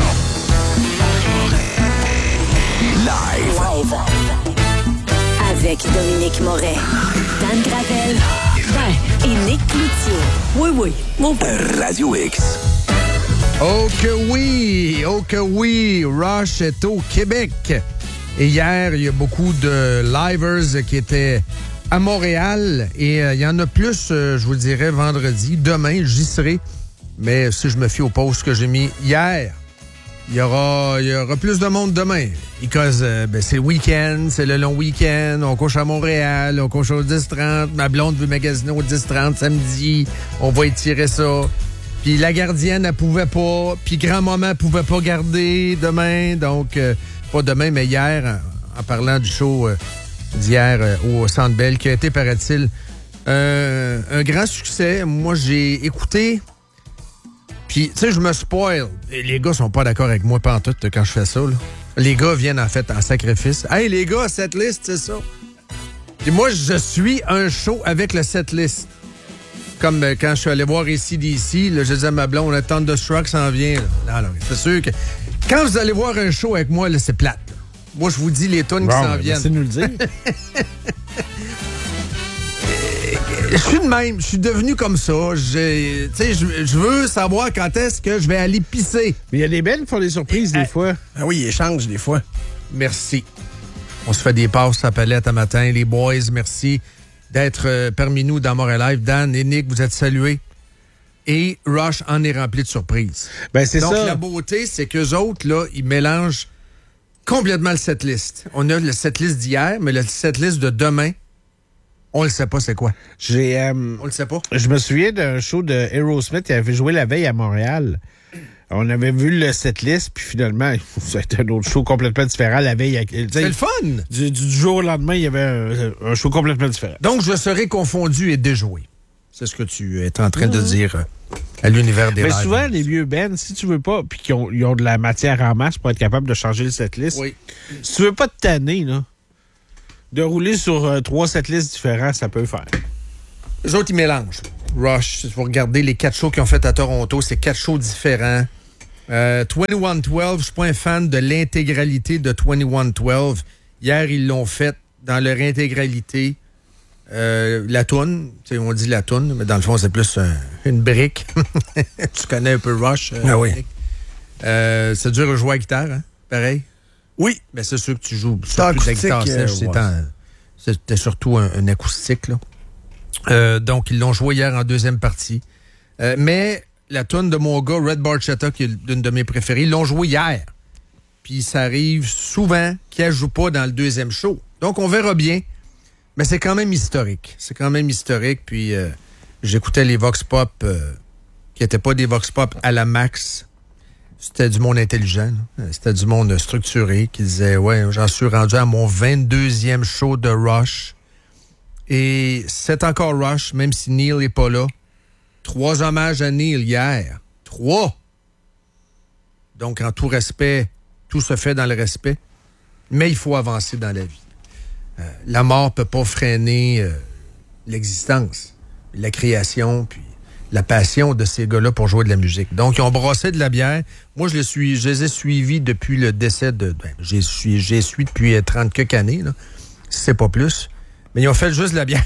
Live. Avec Dominique Moret, Dan Gravel et Nick Cloutier. Oui, mon père. Radio X. Oh que oui, Rush est au Québec. Et hier, il y a beaucoup de livers qui étaient à Montréal et il y en a plus, je vous le dirais, vendredi. Demain, j'y serai. Mais si je me fie au post que j'ai mis hier, il y aura plus de monde demain. Because c'est le week-end, c'est le long week-end. On couche à Montréal, on couche au 10-30. Ma blonde veut magasiner au 10-30 samedi. On va étirer ça. Puis la gardienne, elle pouvait pas. Puis grand-maman, elle pouvait pas garder demain. Donc, pas demain, mais hier, en parlant du show d'hier au Centre Bell, qui a été, paraît-il, un grand succès. Moi, j'ai écouté... Puis, tu sais, je me spoil. Les gars sont pas d'accord avec moi pantoute quand je fais ça, là. Les gars viennent, en fait, en sacrifice. Hey, les gars, setlist, c'est ça. Puis moi, je suis un show avec le setlist. Comme quand je suis allé voir AC/DC, là, je disais à ma blonde, le Thunderstruck s'en vient. Là. Non, c'est sûr que... Quand vous allez voir un show avec moi, là, c'est plate. Là. Moi, je vous dis les tunes qui s'en viennent. C'est nous le dire. Je suis de même, je suis devenu comme ça. Je veux savoir quand est-ce que je vais aller pisser. Mais il y a des belles qui font des surprises des fois. Ah oui, ils échangent des fois. Merci. On se fait des passes à palette à matin. Les boys, merci d'être parmi nous dans Montréal Live. Dan et Nick, vous êtes salués. Et Rush en est rempli de surprises. Ben, c'est ça. Donc, la beauté, c'est qu'eux autres, là, ils mélangent complètement le setlist. On a le setlist d'hier, mais le setlist de demain, On le sait pas, c'est quoi? On le sait pas. Je me souviens d'un show de Aerosmith qui avait joué la veille à Montréal. On avait vu le setlist, puis finalement, c'était un autre show complètement différent la veille. C'est le fun! Du jour au lendemain, il y avait un show complètement différent. Donc, je serai confondu et déjoué. C'est ce que tu es en train de dire à l'univers des Mais rêves. souvent, les vieux bands, si tu veux pas, puis qu'ils ont de la matière en masse pour être capable de changer le setlist, si tu veux pas te tanner, là, de rouler sur 3 setlists différents, ça peut faire. Les autres, ils mélangent. Rush, si vous regardez les 4 shows qu'ils ont fait à Toronto, c'est 4 shows différents. 2112, je suis pas un fan de l'intégralité de 2112. Hier, ils l'ont fait dans leur intégralité. La toune, on dit la toune, mais dans le fond, c'est plus une brique. Tu connais un peu Rush. Ah oui. C'est dur à jouer à la guitare, hein? Pareil? Oui. Mais c'est sûr que tu joues c'est acoustique, de la guitare sèche. C'était surtout un acoustique, là. Donc, ils l'ont joué hier en deuxième partie. Mais la toune de mon gars, Red Barchetta, qui est l'une de mes préférées, ils l'ont joué hier. Puis ça arrive souvent qu'elle ne joue pas dans le deuxième show. Donc, on verra bien. Mais c'est quand même historique. Puis j'écoutais les Vox Pop qui n'étaient pas des Vox Pop à la max. C'était du monde intelligent. Là. C'était du monde structuré qui disait, ouais, j'en suis rendu à mon 22e show de Rush. Et c'est encore Rush, même si Neil n'est pas là. 3 hommages à Neil hier. 3! Donc, en tout respect, tout se fait dans le respect. Mais il faut avancer dans la vie. La mort peut pas freiner l'existence, la création, puis la passion de ces gars-là pour jouer de la musique. Donc, ils ont brassé de la bière. Moi, je les ai suivis depuis le décès de... j'ai suivi depuis 30 quelques années, là, si c'est pas plus. Mais ils ont fait juste de la bière.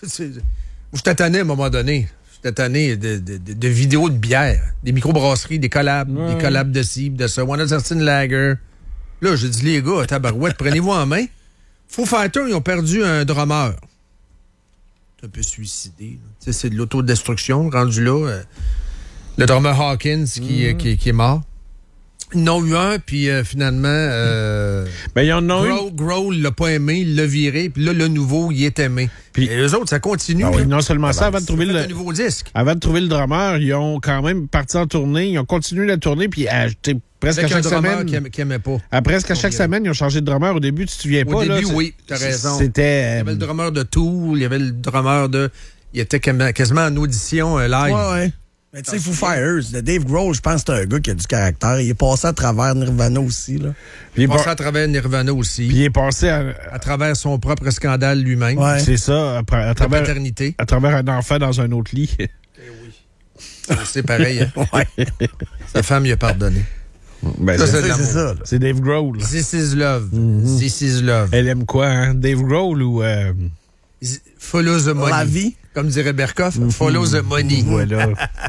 Je t'attendais à un moment donné. Je t'attendais de vidéos de bière, des microbrasseries, des collabs, des collabs de ci, de ça. One Certain Lager. Là, j'ai dit, les gars, tabarouette, prenez-vous en main. Foo Fighters, ils ont perdu un drummer. C'est un peu suicidé. C'est de l'autodestruction, rendu là. Le drummer Hawkins qui est mort. Ils en ont eu un, puis finalement... ben, ils en ont eu. Grohl l'a pas aimé, il l'a viré, puis là, le nouveau, il est aimé. Puis et eux autres, ça continue. Ah oui, non seulement ça, avant de trouver un nouveau disque. Avant de trouver le drummer, ils ont quand même parti en tournée, ils ont continué la tournée, puis presque à chaque semaine... qui aimait pas. Presque à chaque semaine, ils ont changé de drummer. Au début, tu te souviens pas. Au début, là, oui, t'as raison. C'était... Il y avait le drummer de Tool, il y avait le drummer de... Il était quasiment en audition live. Ouais. Mais tu sais, Foo Fighters, Dave Grohl, je pense que c'est un gars qui a du caractère. Il est passé à travers Nirvana aussi. Là. Il est passé à travers Nirvana aussi. Puis il est passé à travers son propre scandale lui-même. Ouais. C'est ça, à travers paternité. À travers un enfant dans un autre lit. Oui. C'est pareil. Hein? Ouais. Sa femme lui a pardonné. Ben, c'est ça. C'est Dave Grohl. This is love. This is love. Elle aime quoi, hein? Dave Grohl ou... Follow the money. La vie. Comme dirait Berkoff, follow the money. Voilà.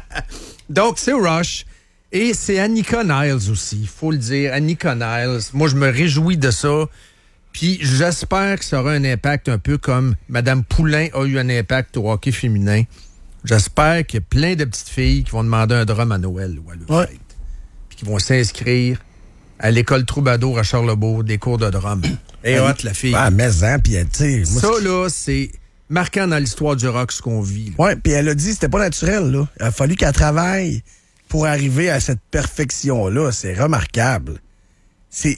Donc, c'est Rush. Et c'est Annika Niles aussi, il faut le dire. Annika Niles. Moi, je me réjouis de ça. Puis, j'espère que ça aura un impact un peu comme Mme Poulain a eu un impact au hockey féminin. J'espère qu'il y a plein de petites filles qui vont demander un drum à Noël ou à leur fête. Puis qui vont s'inscrire à l'école Troubadour à Charlebourg, des cours de drum. Et hot, la fille. Ah, mais hein, puis tu sais... Ça, là, c'est marquant dans l'histoire du rock, ce qu'on vit. Oui, puis elle a dit que c'était pas naturel, là. Il a fallu qu'elle travaille pour arriver à cette perfection-là. C'est remarquable. C'est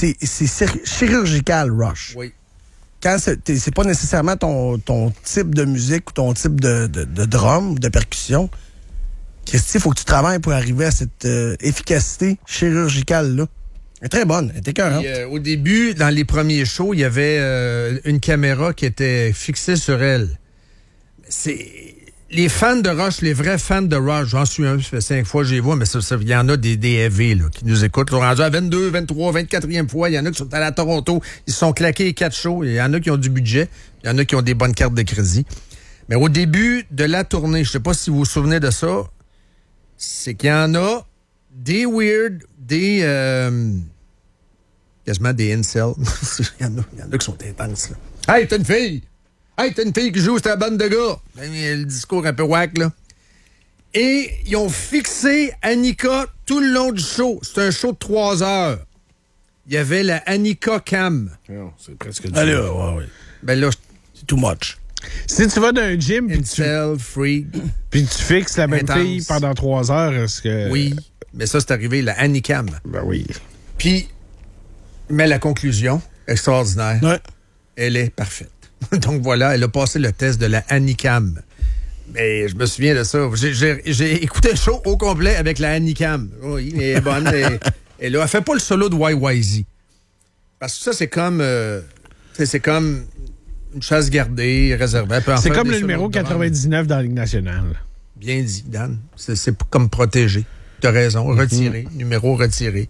chirurgical, Rush. Oui. Quand c'est pas nécessairement ton type de musique ou ton type de drum, de percussion, Christy, il faut que tu travailles pour arriver à cette efficacité chirurgicale-là. Elle est très bonne, elle était écœurante. Au début, dans les premiers shows, il y avait une caméra qui était fixée sur elle. Les fans de Rush, les vrais fans de Rush, j'en suis un, ça fait 5 fois que je les vois, mais il y en a des heavy là, qui nous écoutent. Ils sont rendus à 22, 23, 24e fois. Il y en a qui sont allés à Toronto, ils se sont claqués 4 shows. Il y en a qui ont du budget, il y en a qui ont des bonnes cartes de crédit. Mais au début de la tournée, je sais pas si vous vous souvenez de ça, c'est qu'il y en a des weird, des... quasiment des incels. Il y en a qui sont intenses, là. Hey, t'as une fille! Hey, t'as une fille qui joue, c'est la bande de gars! Le discours un peu whack, là. Et ils ont fixé Annika tout le long du show. C'est un show de 3 heures. Il y avait la Annika Cam. Non, c'est presque du... Ben là, Ben là, c'est too much. Si tu vas dans un gym, puis tu fixes la même fille pendant 3 heures, est-ce que... Oui, mais ça, c'est arrivé, la Anicam. Ben oui. Puis, mais la conclusion, extraordinaire, elle est parfaite. Donc voilà, elle a passé le test de la Anicam. Mais je me souviens de ça. J'ai écouté le show au complet avec la Anicam. Oui, elle est bonne. Et là, elle fait pas le solo de YYZ. Parce que ça, c'est comme une chasse gardée, réservée. C'est comme le numéro 99 dans la Ligue nationale. Bien dit, Dan. C'est comme protégé. Tu as raison. Retiré. Numéro retiré.